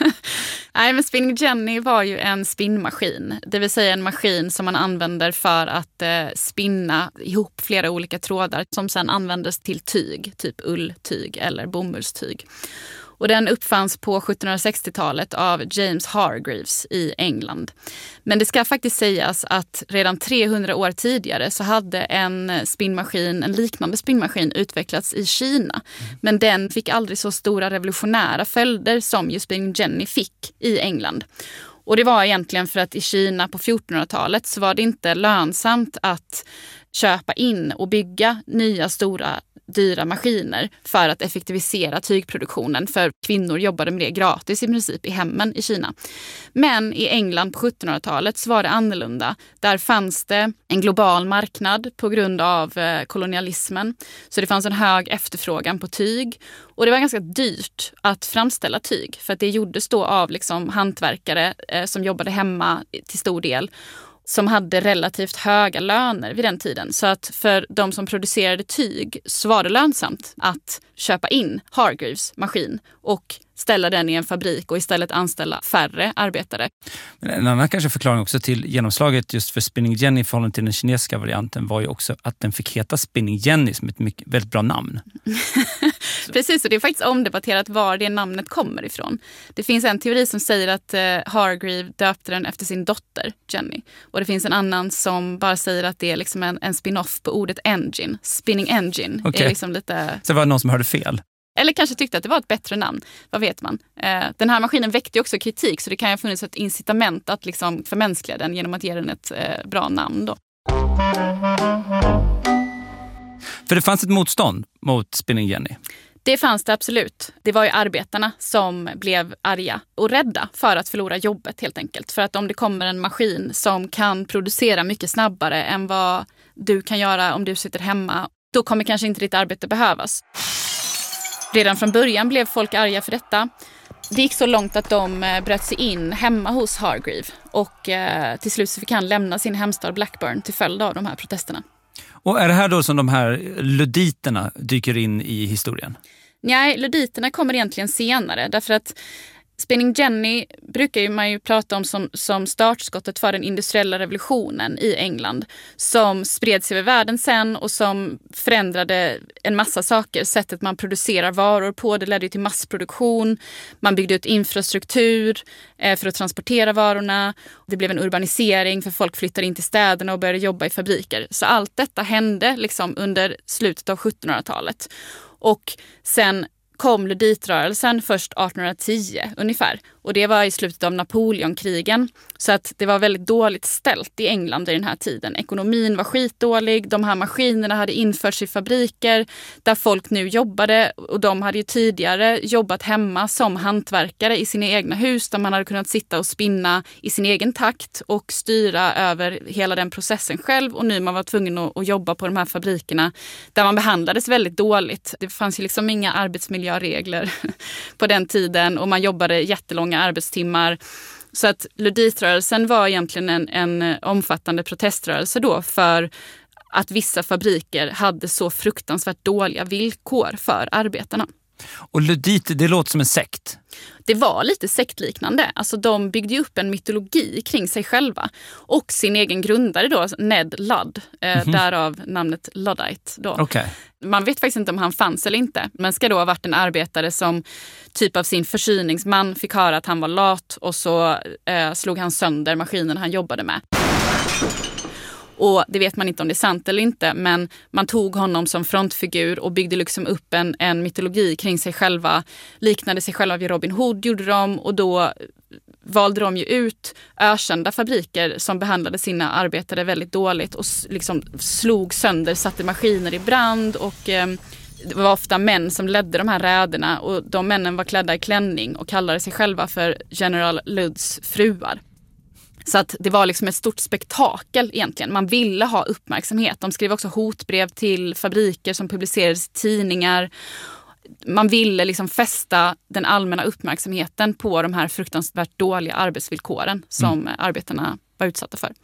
[SPEAKER 10] Nej, men Spinning Jenny var ju en spinnmaskin. Det vill säga en maskin som man använder för att spinna ihop flera olika trådar som sedan användes till tyg, typ ulltyg eller bomullstyg. Och den uppfanns på 1760-talet av James Hargreaves i England. Men det ska faktiskt sägas att redan 300 år tidigare så hade en liknande spinnmaskin utvecklats i Kina. Men den fick aldrig så stora revolutionära följder som ju Spinning Jenny fick i England. Och det var egentligen för att i Kina på 1400-talet så var det inte lönsamt att köpa in och bygga nya stora dyra maskiner för att effektivisera tygproduktionen, för kvinnor jobbade med det gratis i princip i hemmen i Kina. Men i England på 1700-talet så var det annorlunda. Där fanns det en global marknad på grund av kolonialismen. Så det fanns en hög efterfrågan på tyg. Och det var ganska dyrt att framställa tyg, för att det gjordes då av liksom hantverkare som jobbade hemma till stor del, som hade relativt höga löner vid den tiden. Så att för de som producerade tyg så var det lönsamt att köpa in Hargreaves maskin och ställa den i en fabrik och istället anställa färre arbetare.
[SPEAKER 9] Men en annan kanske förklaring också till genomslaget just för Spinning Jenny i förhållande till den kinesiska varianten var ju också att den fick heta Spinning Jenny som ett väldigt bra namn.
[SPEAKER 10] Precis, och det är faktiskt omdebatterat var det namnet kommer ifrån. Det finns en teori som säger att Hargreave döpte den efter sin dotter Jenny. Och det finns en annan som bara säger att det är liksom en spin-off på ordet engine. Spinning engine.
[SPEAKER 9] Okay.
[SPEAKER 10] Är liksom lite...
[SPEAKER 9] Så det var någon som hörde fel?
[SPEAKER 10] Eller kanske tyckte att det var ett bättre namn. Vad vet man? Den här maskinen väckte ju också kritik, så det kan ju ha funnits ett incitament att liksom förmänskliga den genom att ge den ett bra namn då.
[SPEAKER 9] För det fanns ett motstånd mot Spinning Jenny.
[SPEAKER 10] Det fanns det absolut. Det var ju arbetarna som blev arga och rädda för att förlora jobbet helt enkelt. För att om det kommer en maskin som kan producera mycket snabbare än vad du kan göra om du sitter hemma, då kommer kanske inte ditt arbete behövas. Redan från början blev folk arga för detta. Det gick så långt att de bröt sig in hemma hos Hargreave och till slut så fick han lämna sin hemstad Blackburn till följd av de här protesterna.
[SPEAKER 9] Och är det här då som de här luditerna dyker in i historien?
[SPEAKER 10] Nej, luditerna kommer egentligen senare, därför att Spinning Jenny brukar man ju prata om som startskottet för den industriella revolutionen i England, som spreds över världen sen och som förändrade en massa saker. Sättet man producerar varor på, det ledde till massproduktion. Man byggde ut infrastruktur för att transportera varorna. Det blev en urbanisering för folk flyttade in till städerna och började jobba i fabriker. Så allt detta hände liksom under slutet av 1700-talet. Och sen kom luditrörelsen först 1810 ungefär. Och det var i slutet av Napoleonkrigen. Så att det var väldigt dåligt ställt i England i den här tiden. Ekonomin var skitdålig. De här maskinerna hade införts i fabriker där folk nu jobbade. Och de hade ju tidigare jobbat hemma som hantverkare i sina egna hus. Där man hade kunnat sitta och spinna i sin egen takt och styra över hela den processen själv. Och nu man var tvungen att jobba på de här fabrikerna där man behandlades väldigt dåligt. Det fanns ju liksom inga arbetsmiljöregler på den tiden. Och man jobbade jättelånga arbetstimmar. Så att luditrörelsen var egentligen en omfattande proteströrelse då för att vissa fabriker hade så fruktansvärt dåliga villkor för arbetarna.
[SPEAKER 9] Och ludit, det låter som en sekt.
[SPEAKER 10] Det var lite sektliknande. Alltså de byggde upp en mytologi kring sig själva. Och sin egen grundare då, Ned Ludd. Därav namnet Luddite då.
[SPEAKER 9] Okay.
[SPEAKER 10] Man vet faktiskt inte om han fanns eller inte. Men ska då ha varit en arbetare som typ av sin försyningsman fick höra att han var lat. Och så slog han sönder maskinen han jobbade med. Och det vet man inte om det är sant eller inte, men man tog honom som frontfigur och byggde liksom upp en mytologi kring sig själva. Liknade sig själva vid Robin Hood gjorde de, och då valde de ju ut ökända fabriker som behandlade sina arbetare väldigt dåligt och liksom slog sönder, satte maskiner i brand, och det var ofta män som ledde de här räderna, och de männen var klädda i klänning och kallade sig själva för General Ludds fruar. Så att det var liksom ett stort spektakel egentligen. Man ville ha uppmärksamhet. De skrev också hotbrev till fabriker som publicerades i tidningar. Man ville liksom fästa den allmänna uppmärksamheten på de här fruktansvärt dåliga arbetsvillkoren som arbetarna var utsatta för.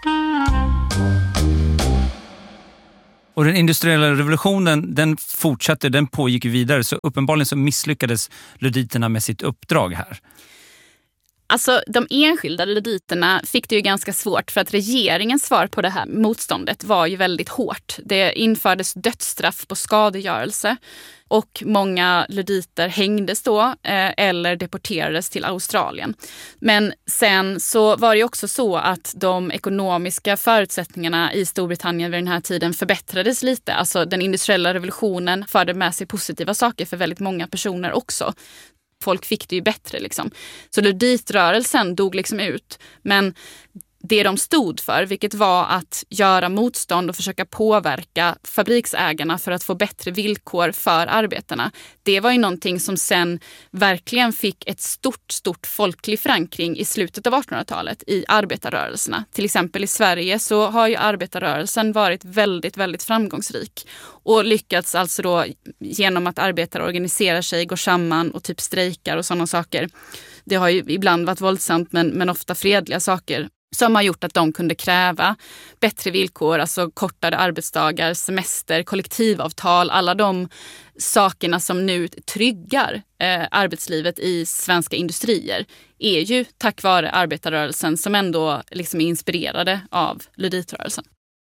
[SPEAKER 9] Och den industriella revolutionen, den fortsatte, den pågick vidare. Så uppenbarligen så misslyckades luditerna med sitt uppdrag här.
[SPEAKER 10] Alltså de enskilda luditerna fick det ju ganska svårt för att regeringens svar på det här motståndet var ju väldigt hårt. Det infördes dödsstraff på skadegörelse och många luditer hängdes då eller deporterades till Australien. Men sen så var det ju också så att de ekonomiska förutsättningarna i Storbritannien vid den här tiden förbättrades lite. Alltså den industriella revolutionen förde med sig positiva saker för väldigt många personer också. Folk fick det ju bättre liksom. Så luditrörelsen dog liksom ut. Men det de stod för, vilket var att göra motstånd och försöka påverka fabriksägarna för att få bättre villkor för arbetarna. Det var ju någonting som sen verkligen fick ett stort folklig förankring i slutet av 1800-talet i arbetarrörelserna. Till exempel i Sverige så har ju arbetarrörelsen varit väldigt framgångsrik och lyckats alltså då genom att arbetare organiserar sig, går samman och typ strejkar och sådana saker. Det har ju ibland varit våldsamt men ofta fredliga saker som har gjort att de kunde kräva bättre villkor, alltså kortare arbetsdagar, semester, kollektivavtal, alla de sakerna som nu tryggar arbetslivet i svenska industrier är ju tack vare arbetarrörelsen som ändå liksom är inspirerade av luditrörelsen.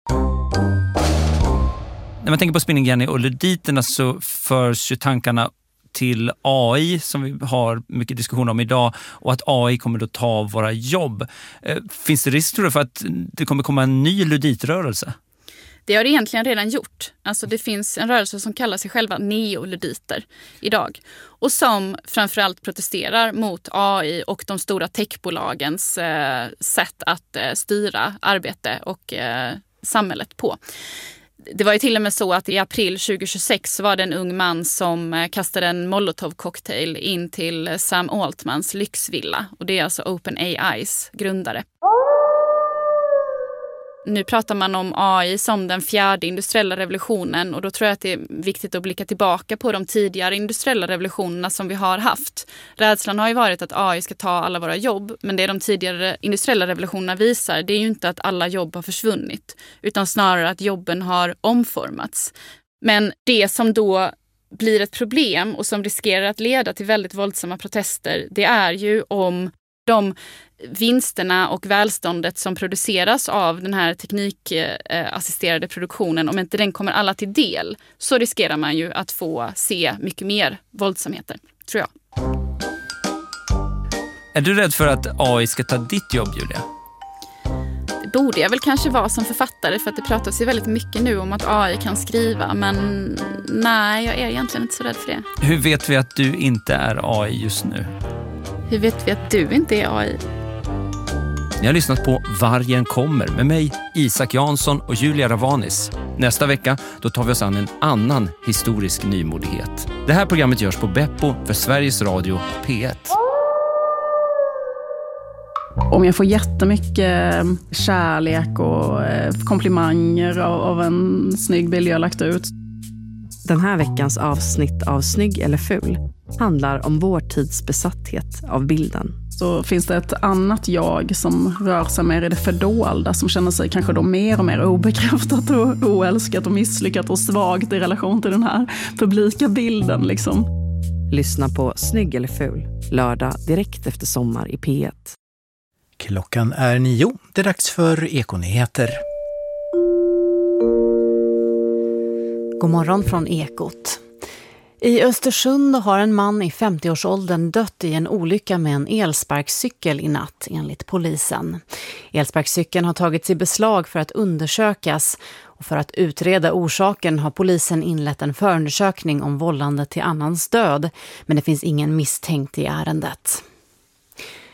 [SPEAKER 9] När man tänker på Spinning Jenny och luditerna så förs ju tankarna till AI som vi har mycket diskussion om idag och att AI kommer att ta våra jobb. Finns det risk tror du för att det kommer komma en ny luditrörelse?
[SPEAKER 10] Det har det egentligen redan gjort. Alltså det finns en rörelse som kallar sig själva neoluditer idag och som framförallt protesterar mot AI och de stora techbolagens sätt att styra arbete och samhället på. Det var ju till och med så att i april 2026 så var det en ung man som kastade en Molotov-cocktail in till Sam Altmans lyxvilla. Och det är alltså OpenAIs grundare. Nu pratar man om AI som den fjärde industriella revolutionen och då tror jag att det är viktigt att blicka tillbaka på de tidigare industriella revolutionerna som vi har haft. Rädslan har ju varit att AI ska ta alla våra jobb, men det de tidigare industriella revolutionerna visar det är ju inte att alla jobb har försvunnit utan snarare att jobben har omformats. Men det som då blir ett problem och som riskerar att leda till väldigt våldsamma protester det är ju om de vinsterna och välståndet som produceras av den här teknikassisterade produktionen, om inte den kommer alla till del så riskerar man ju att få se mycket mer våldsamheter, tror jag.
[SPEAKER 9] Är du rädd för att AI ska ta ditt jobb, Julia?
[SPEAKER 10] Det borde jag väl kanske vara som författare för att det pratas ju väldigt mycket nu om att AI kan skriva, men nej, jag är egentligen inte så rädd för det.
[SPEAKER 9] Hur vet vi att du inte är AI just nu?
[SPEAKER 10] Hur vet vi att du inte är AI?
[SPEAKER 9] Ni har lyssnat på Vargen kommer med mig, Isak Jansson och Julia Ravanis. Nästa vecka då tar vi oss an en annan historisk nymodighet. Det här programmet görs på Beppo för Sveriges Radio P1.
[SPEAKER 11] Om jag får jättemycket kärlek och komplimanger av en snygg bild jag lagt ut.
[SPEAKER 2] Den här veckans avsnitt av Snygg eller ful handlar om vår tids besatthet av bilden.
[SPEAKER 11] Så finns det ett annat jag som rör sig mer i det fördolda, som känner sig kanske då mer och mer obekräftat och oälskat och misslyckat och svagt i relation till den här publika bilden liksom.
[SPEAKER 2] Lyssna på Snygg eller ful, lördag direkt efter sommar i P1.
[SPEAKER 12] Klockan är 9, det är dags för Ekonyheter.
[SPEAKER 4] God morgon från Ekot. I Östersund har en man i 50-årsåldern dött i en olycka med en elsparkcykel i natt, enligt polisen. Elsparkcykeln har tagits i beslag för att undersökas och för att utreda orsaken har polisen inlett en förundersökning om vållande till annans död, men det finns ingen misstänkt i ärendet.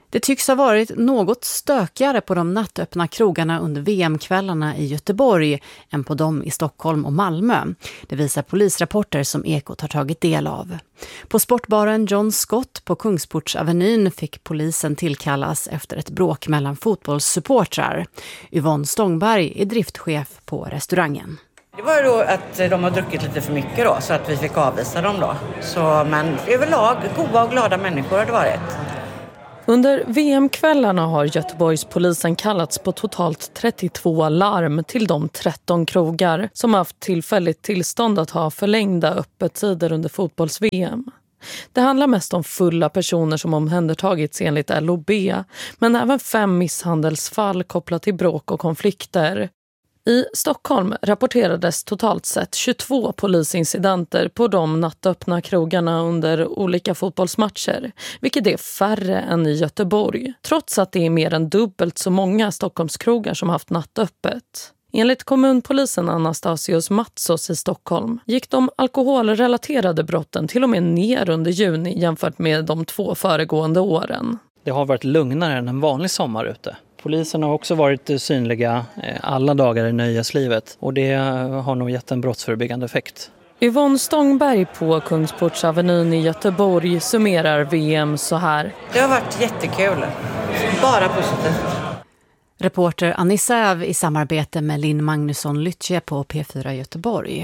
[SPEAKER 4] Det tycks ha varit något stökigare på de nattöppna krogarna under VM-kvällarna i Göteborg än på dem i Stockholm och Malmö. Det visar polisrapporter som Ekot har tagit del av. På sportbaren John Scott på Kungsportsavenyn fick polisen tillkallas efter ett bråk mellan fotbollssupportrar. Yvonne Stångberg är driftchef på restaurangen.
[SPEAKER 13] Det var ju då att de har druckit lite för mycket då, så att vi fick avvisa dem då. Men överlag goda och glada människor har det varit.
[SPEAKER 14] Under VM-kvällarna har Göteborgspolisen kallats på totalt 32 larm till de 13 krogar som haft tillfälligt tillstånd att ha förlängda öppettider under fotbolls-VM. Det handlar mest om fulla personer som omhändertagits enligt LOB, men även 5 misshandelsfall kopplat till bråk och konflikter. I Stockholm rapporterades totalt sett 22 polisincidenter på de nattöppna krogarna under olika fotbollsmatcher, vilket är färre än i Göteborg, trots att det är mer än dubbelt så många Stockholmskrogar som haft nattöppet. Enligt kommunpolisen Anastasios Matsos i Stockholm gick de alkoholrelaterade brotten till och med ner under juni jämfört med de 2 föregående åren.
[SPEAKER 15] Det har varit lugnare än en vanlig sommar ute. Polisen har också varit synliga alla dagar i nöjeslivet och det har nog gett en brottsförebyggande effekt.
[SPEAKER 14] Yvonne Stångberg på Kungsportsavenyn i Göteborg summerar VM så här.
[SPEAKER 13] Det har varit jättekul. Bara positivt.
[SPEAKER 4] Reporter Annie Säv i samarbete med Linn Magnusson Lytje på P4 Göteborg.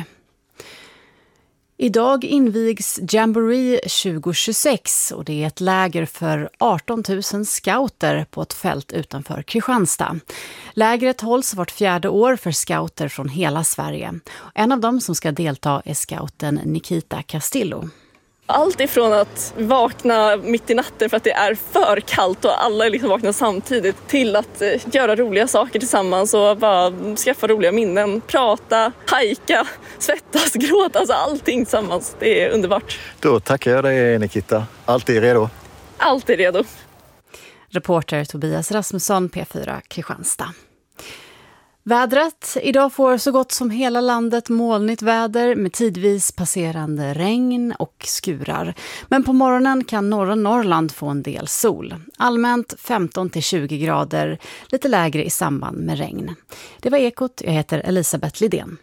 [SPEAKER 4] Idag invigs Jamboree 2026 och det är ett läger för 18 000 scouter på ett fält utanför Kristianstad. Lägret hålls vart 4:e år för scouter från hela Sverige. En av dem som ska delta är scouten Nikita Castillo.
[SPEAKER 16] Allt ifrån att vakna mitt i natten för att det är för kallt och alla liksom vaknar samtidigt till att göra roliga saker tillsammans och bara skaffa roliga minnen, prata, hajka, svettas, gråta, alltså allting tillsammans. Det är underbart.
[SPEAKER 17] Då tackar jag dig Nikita. Alltid redo?
[SPEAKER 16] Alltid redo.
[SPEAKER 4] Reporter Tobias Rasmusson, P4 Kristianstad. Vädret. Idag får så gott som hela landet molnigt väder med tidvis passerande regn och skurar. Men på morgonen kan norra Norrland få en del sol. Allmänt 15-20 grader, lite lägre i samband med regn. Det var Ekot, jag heter Elisabeth Lidén.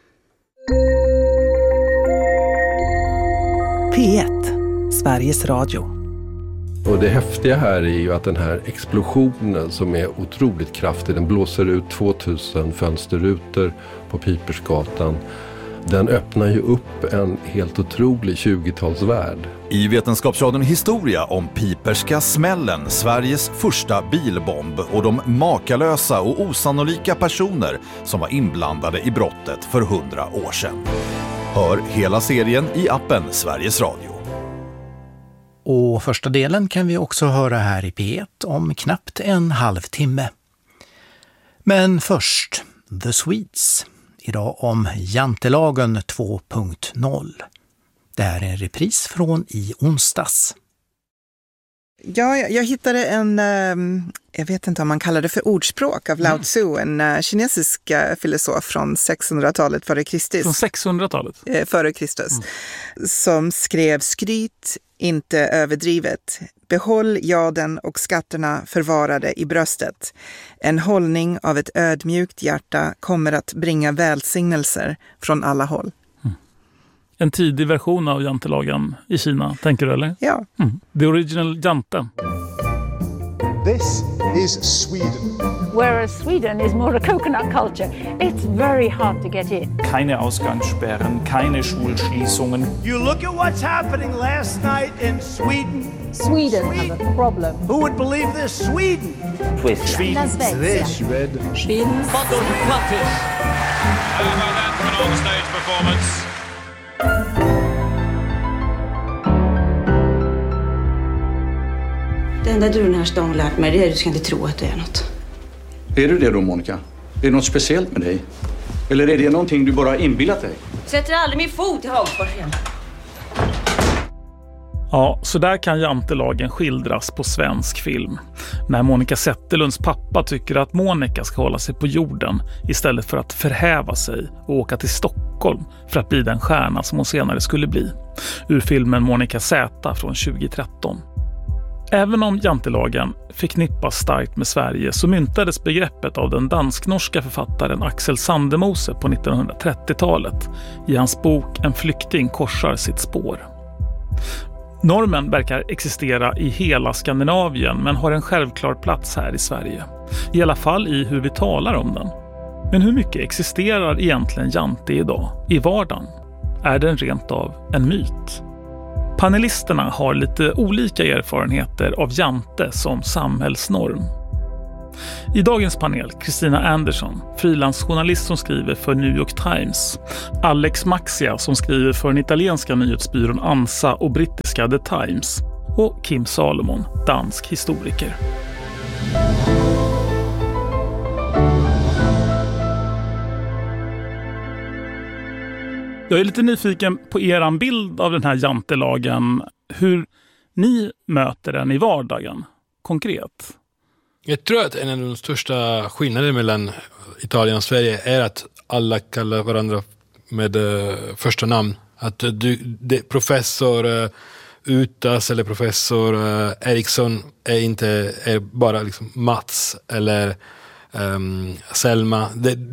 [SPEAKER 12] P1, Sveriges Radio.
[SPEAKER 18] Och det häftiga här är ju att den här explosionen som är otroligt kraftig, den blåser ut 2000 fönsterrutor på Pipersgatan. Den öppnar ju upp en helt otrolig 20-talsvärld.
[SPEAKER 19] I Vetenskapsradion Historia om Piperska smällen, Sveriges första bilbomb och de makalösa och osannolika personer som var inblandade i brottet för 100 år sedan. Hör hela serien i appen Sveriges Radio.
[SPEAKER 12] Och första delen kan vi också höra här i P1 om knappt en halvtimme. Men först, The Swedes. Idag om Jantelagen 2.0. Det här är en repris från i onsdags.
[SPEAKER 20] Ja, jag hittade en, jag vet inte om man kallar det för ordspråk av Lao Tzu, en kinesisk filosof från 600-talet före Kristus.
[SPEAKER 21] Från 600-talet?
[SPEAKER 20] Före Kristus. Som skrev: skryt inte överdrivet. Behåll jaden och skatterna förvarade i bröstet. En hållning av ett ödmjukt hjärta kommer att bringa välsignelser från alla håll.
[SPEAKER 21] En tidig version av jantelagen i Kina, tänker du eller?
[SPEAKER 20] Ja.
[SPEAKER 21] The original jante.
[SPEAKER 22] This is Sweden.
[SPEAKER 23] Whereas Sweden is more a coconut culture. It's very hard to get in.
[SPEAKER 24] Keine Ausgangssperren, keine Schulschließungen.
[SPEAKER 25] You look at what's happening last night in Sweden.
[SPEAKER 23] Sweden has a problem.
[SPEAKER 25] Who would believe this? Sweden.
[SPEAKER 23] Sweden.
[SPEAKER 25] Sweden.
[SPEAKER 26] On-stage performance.
[SPEAKER 27] Det enda du den här stan lärt mig är att du ska inte tro att du är något.
[SPEAKER 24] Är du det då, Monica? Är det något speciellt med dig? Eller är det någonting du bara har inbillat dig?
[SPEAKER 27] Sätter aldrig min fot i Hagfors igen.
[SPEAKER 21] Ja, så där kan jantelagen skildras på svensk film. När Monica Zetterlunds pappa tycker att Monica ska hålla sig på jorden istället för att förhäva sig och åka till Stockholm för att bli den stjärna som hon senare skulle bli. Ur filmen Monica Z från 2013. Även om jantelagen förknippas starkt med Sverige så myntades begreppet av den dansk-norska författaren Axel Sandemose på 1930-talet i hans bok En flykting korsar sitt spår. Normen verkar existera i hela Skandinavien men har en självklar plats här i Sverige. I alla fall i hur vi talar om den. Men hur mycket existerar egentligen jante idag, i vardagen? Är den rent av en myt? Panelisterna har lite olika erfarenheter av jante som samhällsnorm. I dagens panel Kristina Andersson, frilansjournalist som skriver för New York Times, Alex Maxia som skriver för den italienska nyhetsbyrån ANSA och brittiska The Times och Kim Salomon, dansk historiker. Jag är lite nyfiken på er bild av den här jantelagen, hur ni möter den i vardagen konkret.
[SPEAKER 1] Jag tror att en av de största skillnaderna mellan Italien och Sverige är att alla kallar varandra med första namn. Att professor Utas eller professor Eriksson är bara liksom Mats eller Selma.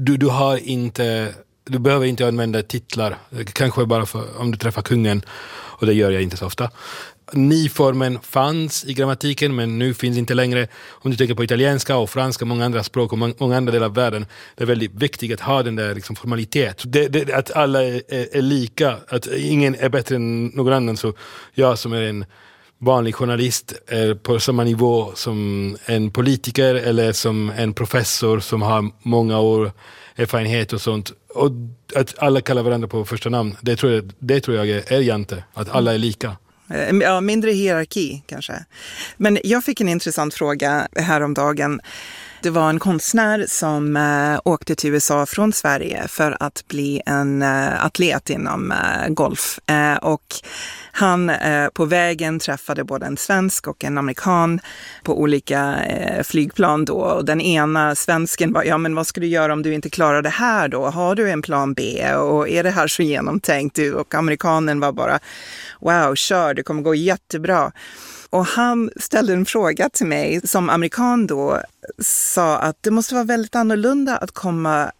[SPEAKER 1] Du behöver inte använda titlar. Kanske bara om du träffar kungen. Och det gör jag inte så ofta. Ni-formen fanns i grammatiken men nu finns inte längre. Om du tänker på italienska och franska, många andra språk och många andra delar av världen, det är väldigt viktigt att ha den där liksom formalitet. Att alla är lika, att ingen är bättre än någon annan. Så jag som är en vanlig journalist är på samma nivå som en politiker eller som en professor som har många år erfarenhet och sånt. Och att alla kallar varandra på första namn, det tror jag är jante. Att alla är lika.
[SPEAKER 20] Ja, mindre hierarki kanske. Men jag fick en intressant fråga häromdagen. Det var en konstnär som åkte till USA från Sverige för att bli en atlet inom golf. Och han på vägen träffade både en svensk och en amerikan på olika flygplan då. Och den ena svensken var, ja men vad ska du göra om du inte klarar det här då? Har du en plan B? Och är det här så genomtänkt? Och amerikanen var bara, wow, kör, det kommer gå jättebra. Och han ställde en fråga till mig som amerikan då, sa att det måste vara väldigt annorlunda att komma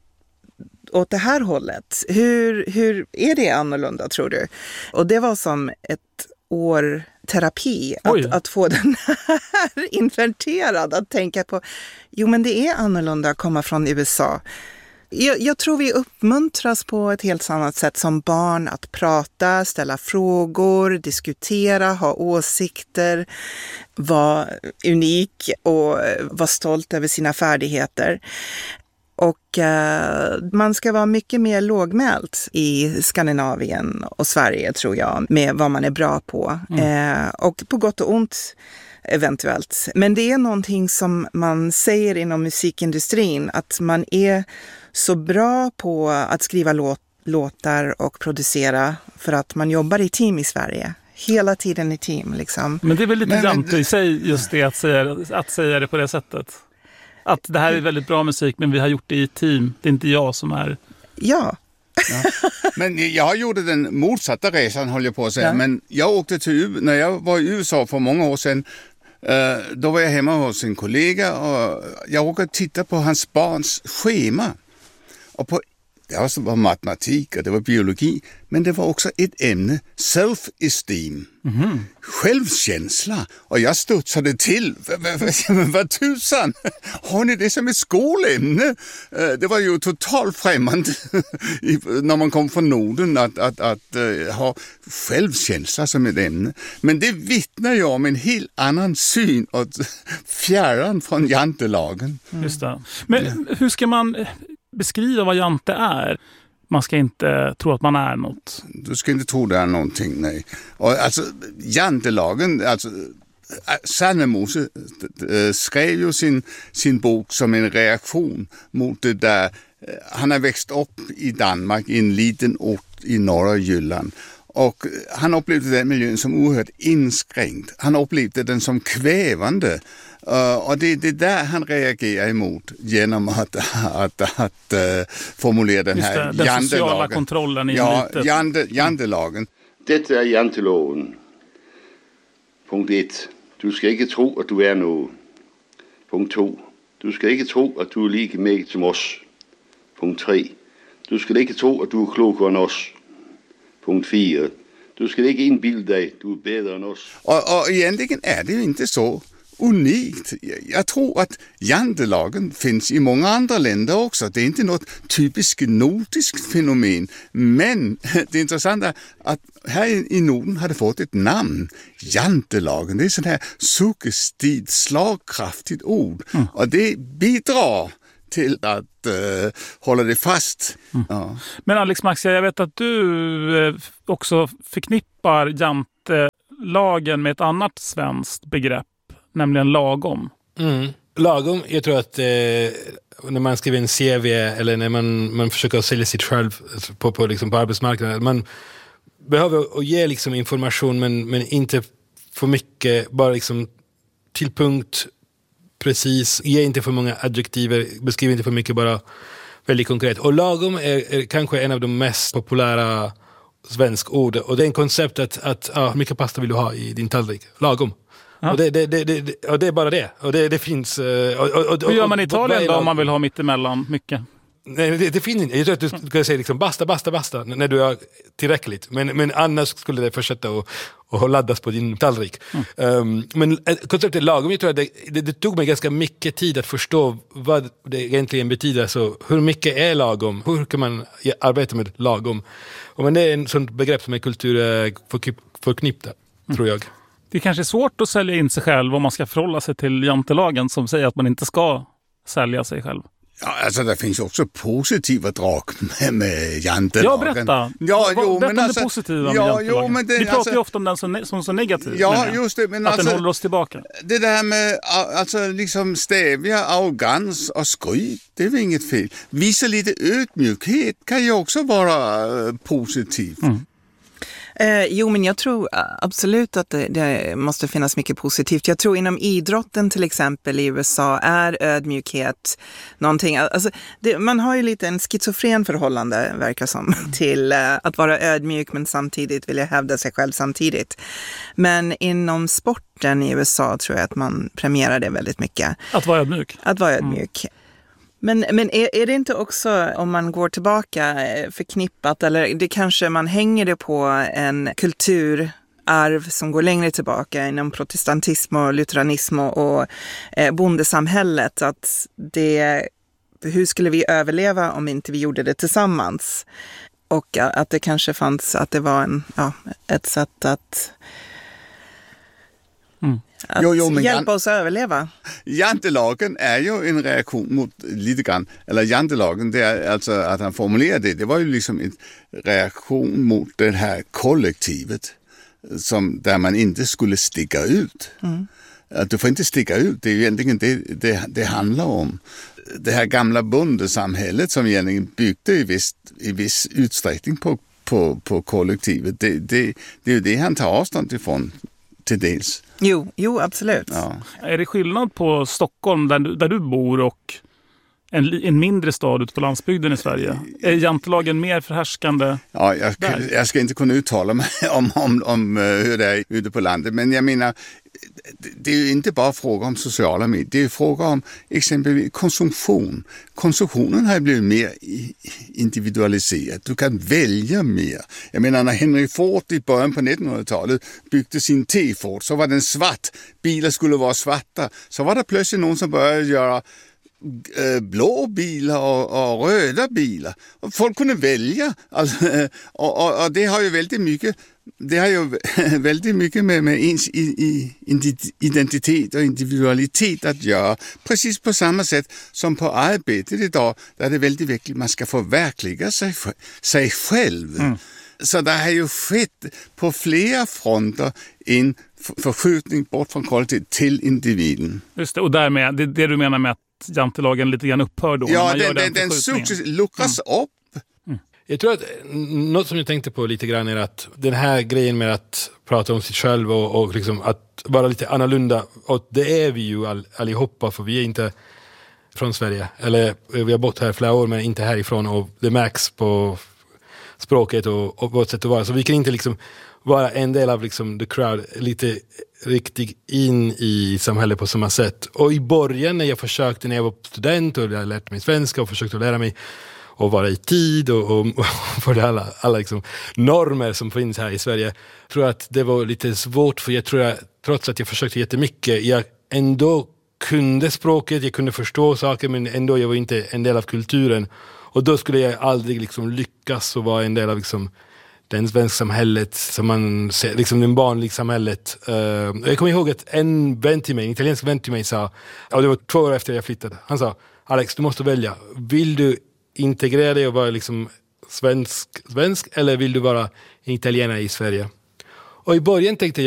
[SPEAKER 20] åt det här hållet. Hur är det annorlunda tror du? Och det var som ett år terapi att få den här inverterad, att tänka på, jo men det är annorlunda att komma från USA. Jag tror vi uppmuntras på ett helt annat sätt som barn att prata, ställa frågor, diskutera, ha åsikter, vara unik och vara stolt över sina färdigheter. Och man ska vara mycket mer lågmält i Skandinavien och Sverige tror jag med vad man är bra på. Och på gott och ont eventuellt. Men det är någonting som man säger inom musikindustrin, att man är så bra på att skriva låtar och producera för att man jobbar i team i Sverige. Hela tiden i team liksom.
[SPEAKER 21] Men det är väl lite jante i sig just det att säga det på det sättet. Att det här är väldigt bra musik men vi har gjort det i team. Det är inte jag som är...
[SPEAKER 20] Ja.
[SPEAKER 3] Men jag gjorde den motsatta resan, håller jag på att säga. Ja. Men jag åkte när jag var i USA för många år sedan. Då var jag hemma hos en kollega och jag råkade titta på hans barns schema. Och det var matematik och det var biologi, men det var också ett ämne, self-esteem, självkänsla. Och jag studsade till, vad tusan, har ni det som ett skolämne? Det var ju totalt främmande när man kom från Norden att ha självkänsla som ett ämne. Men det vittnar ju om en helt annan syn och fjärran från jantelagen.
[SPEAKER 21] Just det. Men hur ska man beskriva vad jante är? Man ska inte tro att man är något.
[SPEAKER 3] Du ska inte tro det är någonting, nej. Och alltså, jantelagen, alltså Sandemose skrev ju sin bok som en reaktion mot det där. Han har växt upp i Danmark, i en liten ort i norra Jylland. Och han upplevde den miljön som oerhört inskränkt. Han upplevde den som kvävande. Och det är där han reagerar emot genom att formulera den här jantelagen.
[SPEAKER 21] Den sociala kontrollen i
[SPEAKER 3] jantelagen.
[SPEAKER 5] Detta är jantelagen. Punkt 1. Du ska inte tro att du är något. Punkt 2. Du ska inte tro att du är lika med som oss. Punkt 3. Du ska inte tro att du är klokare än oss. Punkt 4. Du ska inte inbilda dig du är bättre än oss.
[SPEAKER 3] Och egentligen är det ju inte så unikt. Jag tror att jantelagen finns i många andra länder också. Det är inte något typiskt nordiskt fenomen. Men det intressanta är att här i Norden har det fått ett namn. Jantelagen. Det är sån här suggestivt, slagkraftigt ord. Och det bidrar till att hålla det fast. Ja.
[SPEAKER 21] Men Alex Maxia, jag vet att du också förknippar jantelagen med ett annat svenskt begrepp, nämligen lagom.
[SPEAKER 1] Lagom, jag tror att när man skriver en CV eller när man försöker sälja sig själv på arbetsmarknaden, man behöver att ge liksom information men inte för mycket, bara liksom till punkt, precis, ge inte för många adjektiver, beskriv inte för mycket, bara väldigt konkret. Och lagom är kanske en av de mest populära svenska ord, och det är en koncept att hur mycket pasta vill du ha i din tallrik? Lagom. Ja. Och det är bara det. Och det finns...
[SPEAKER 21] Hur gör man i Italien då om man vill ha mittemellan mycket?
[SPEAKER 1] Nej, det finns inte. Jag tror att du skulle säga liksom basta när du är tillräckligt. Men annars skulle det fortsätta och laddas på din tallrik. Men konceptet lagom, jag tror att det tog mig ganska mycket tid att förstå vad det egentligen betyder. Så hur mycket är lagom? Hur kan man arbeta med lagom? Men det är en sån begrepp som är kulturförknippta, tror jag.
[SPEAKER 21] Det kanske är svårt att sälja in sig själv om man ska förhålla sig till jantelagen som säger att man inte ska sälja sig själv.
[SPEAKER 3] Ja, alltså det finns också positiva drag med jantelagen.
[SPEAKER 21] Ja, berätta. Berätta det positiva med jantelagen. Vi pratar ju ofta om den som så negativ.
[SPEAKER 3] Ja, just det. Men
[SPEAKER 21] att den håller oss tillbaka.
[SPEAKER 3] Det där med liksom stävja arrogans och skryt, det är väl inget fel. Visa lite ödmjukhet kan ju också vara positivt.
[SPEAKER 20] Jo, men jag tror absolut att det måste finnas mycket positivt. Jag tror inom idrotten till exempel i USA är ödmjukhet någonting. Alltså, man har ju lite en schizofren förhållande, verkar som, till att vara ödmjuk men samtidigt vilja hävda sig själv samtidigt. Men inom sporten i USA tror jag att man premierar det väldigt mycket.
[SPEAKER 21] Att vara ödmjuk?
[SPEAKER 20] Att vara ödmjuk. Men är det inte också, om man går tillbaka, förknippat, eller det kanske man hänger det på en kulturarv som går längre tillbaka inom protestantism och lutheranism och bondesamhället, att hur skulle vi överleva om inte vi gjorde det tillsammans? Och att det kanske fanns, att det var ett sätt att... Att hjälpa oss att överleva.
[SPEAKER 3] Jantelagen är ju en reaktion mot lite grann, eller jantelagen, det är alltså att han formulerade det var ju liksom en reaktion mot det här kollektivet där man inte skulle sticka ut. Att du får inte sticka ut, det är ju egentligen det handlar om. Det här gamla bondesamhället som egentligen byggde i viss utsträckning på kollektivet, det är ju det han tar avstånd ifrån till dels.
[SPEAKER 20] Jo, absolut.
[SPEAKER 3] Ja.
[SPEAKER 21] Är det skillnad på Stockholm där du bor och en mindre stad ute på landsbygden i Sverige? Är jantelagen mer förhärskande?
[SPEAKER 3] Ja, jag ska inte kunna uttala mig om hur det är ute på landet, men jag menar, det är ju inte bara fråga om sociala medier, det är fråga om exempelvis konsumtion. Konsumtionen har blivit mer individualiserad. Du kan välja mer. Jag menar, när Henry Ford i början på 1900-talet byggde sin T-Ford så var den svart. Bilar skulle vara svarta. Så var det plötsligt någon som började göra blå bilar och röda bilar. Och folk kunde välja. Alltså, och det har ju väldigt mycket med ens identitet och individualitet att göra. Precis på samma sätt som på arbetet idag, där det är väldigt viktigt att man ska förverkliga sig själv. Så det har ju skett på flera fronter en förskjutning bort från kollektivet till individen.
[SPEAKER 21] Just det, och därmed, det du menar med att jantelagen lite grann upphör då?
[SPEAKER 3] Ja, den successivt luckras upp.
[SPEAKER 1] Jag tror att något som jag tänkte på lite grann är att den här grejen med att prata om sig själv och liksom att vara lite annorlunda, och det är vi ju allihopa, för vi är inte från Sverige. Eller vi har bott här flera år men inte härifrån, och det märks på språket och vårt sätt att vara. Så vi kan inte liksom vara en del av liksom the crowd, lite riktigt in i samhället på samma sätt. Och i början när jag var student och jag lärde mig svenska och försökte lära mig och vara i tid och för alla liksom normer som finns här i Sverige, tror jag att det var lite svårt, för jag tror att trots att jag försökte jättemycket, jag ändå kunde språket, jag kunde förstå saker, men ändå jag var inte en del av kulturen. Och då skulle jag aldrig liksom lyckas och vara en del av liksom det svenska samhället som man ser, liksom det vanliga samhället. Jag kommer ihåg att en italiensk vän till mig sa, och det var 2 år efter jag flyttade, han sa: Alex, du måste välja. Vill du integrera dig och vara liksom svensk eller vill du vara italienare i Sverige? Och i början tänkte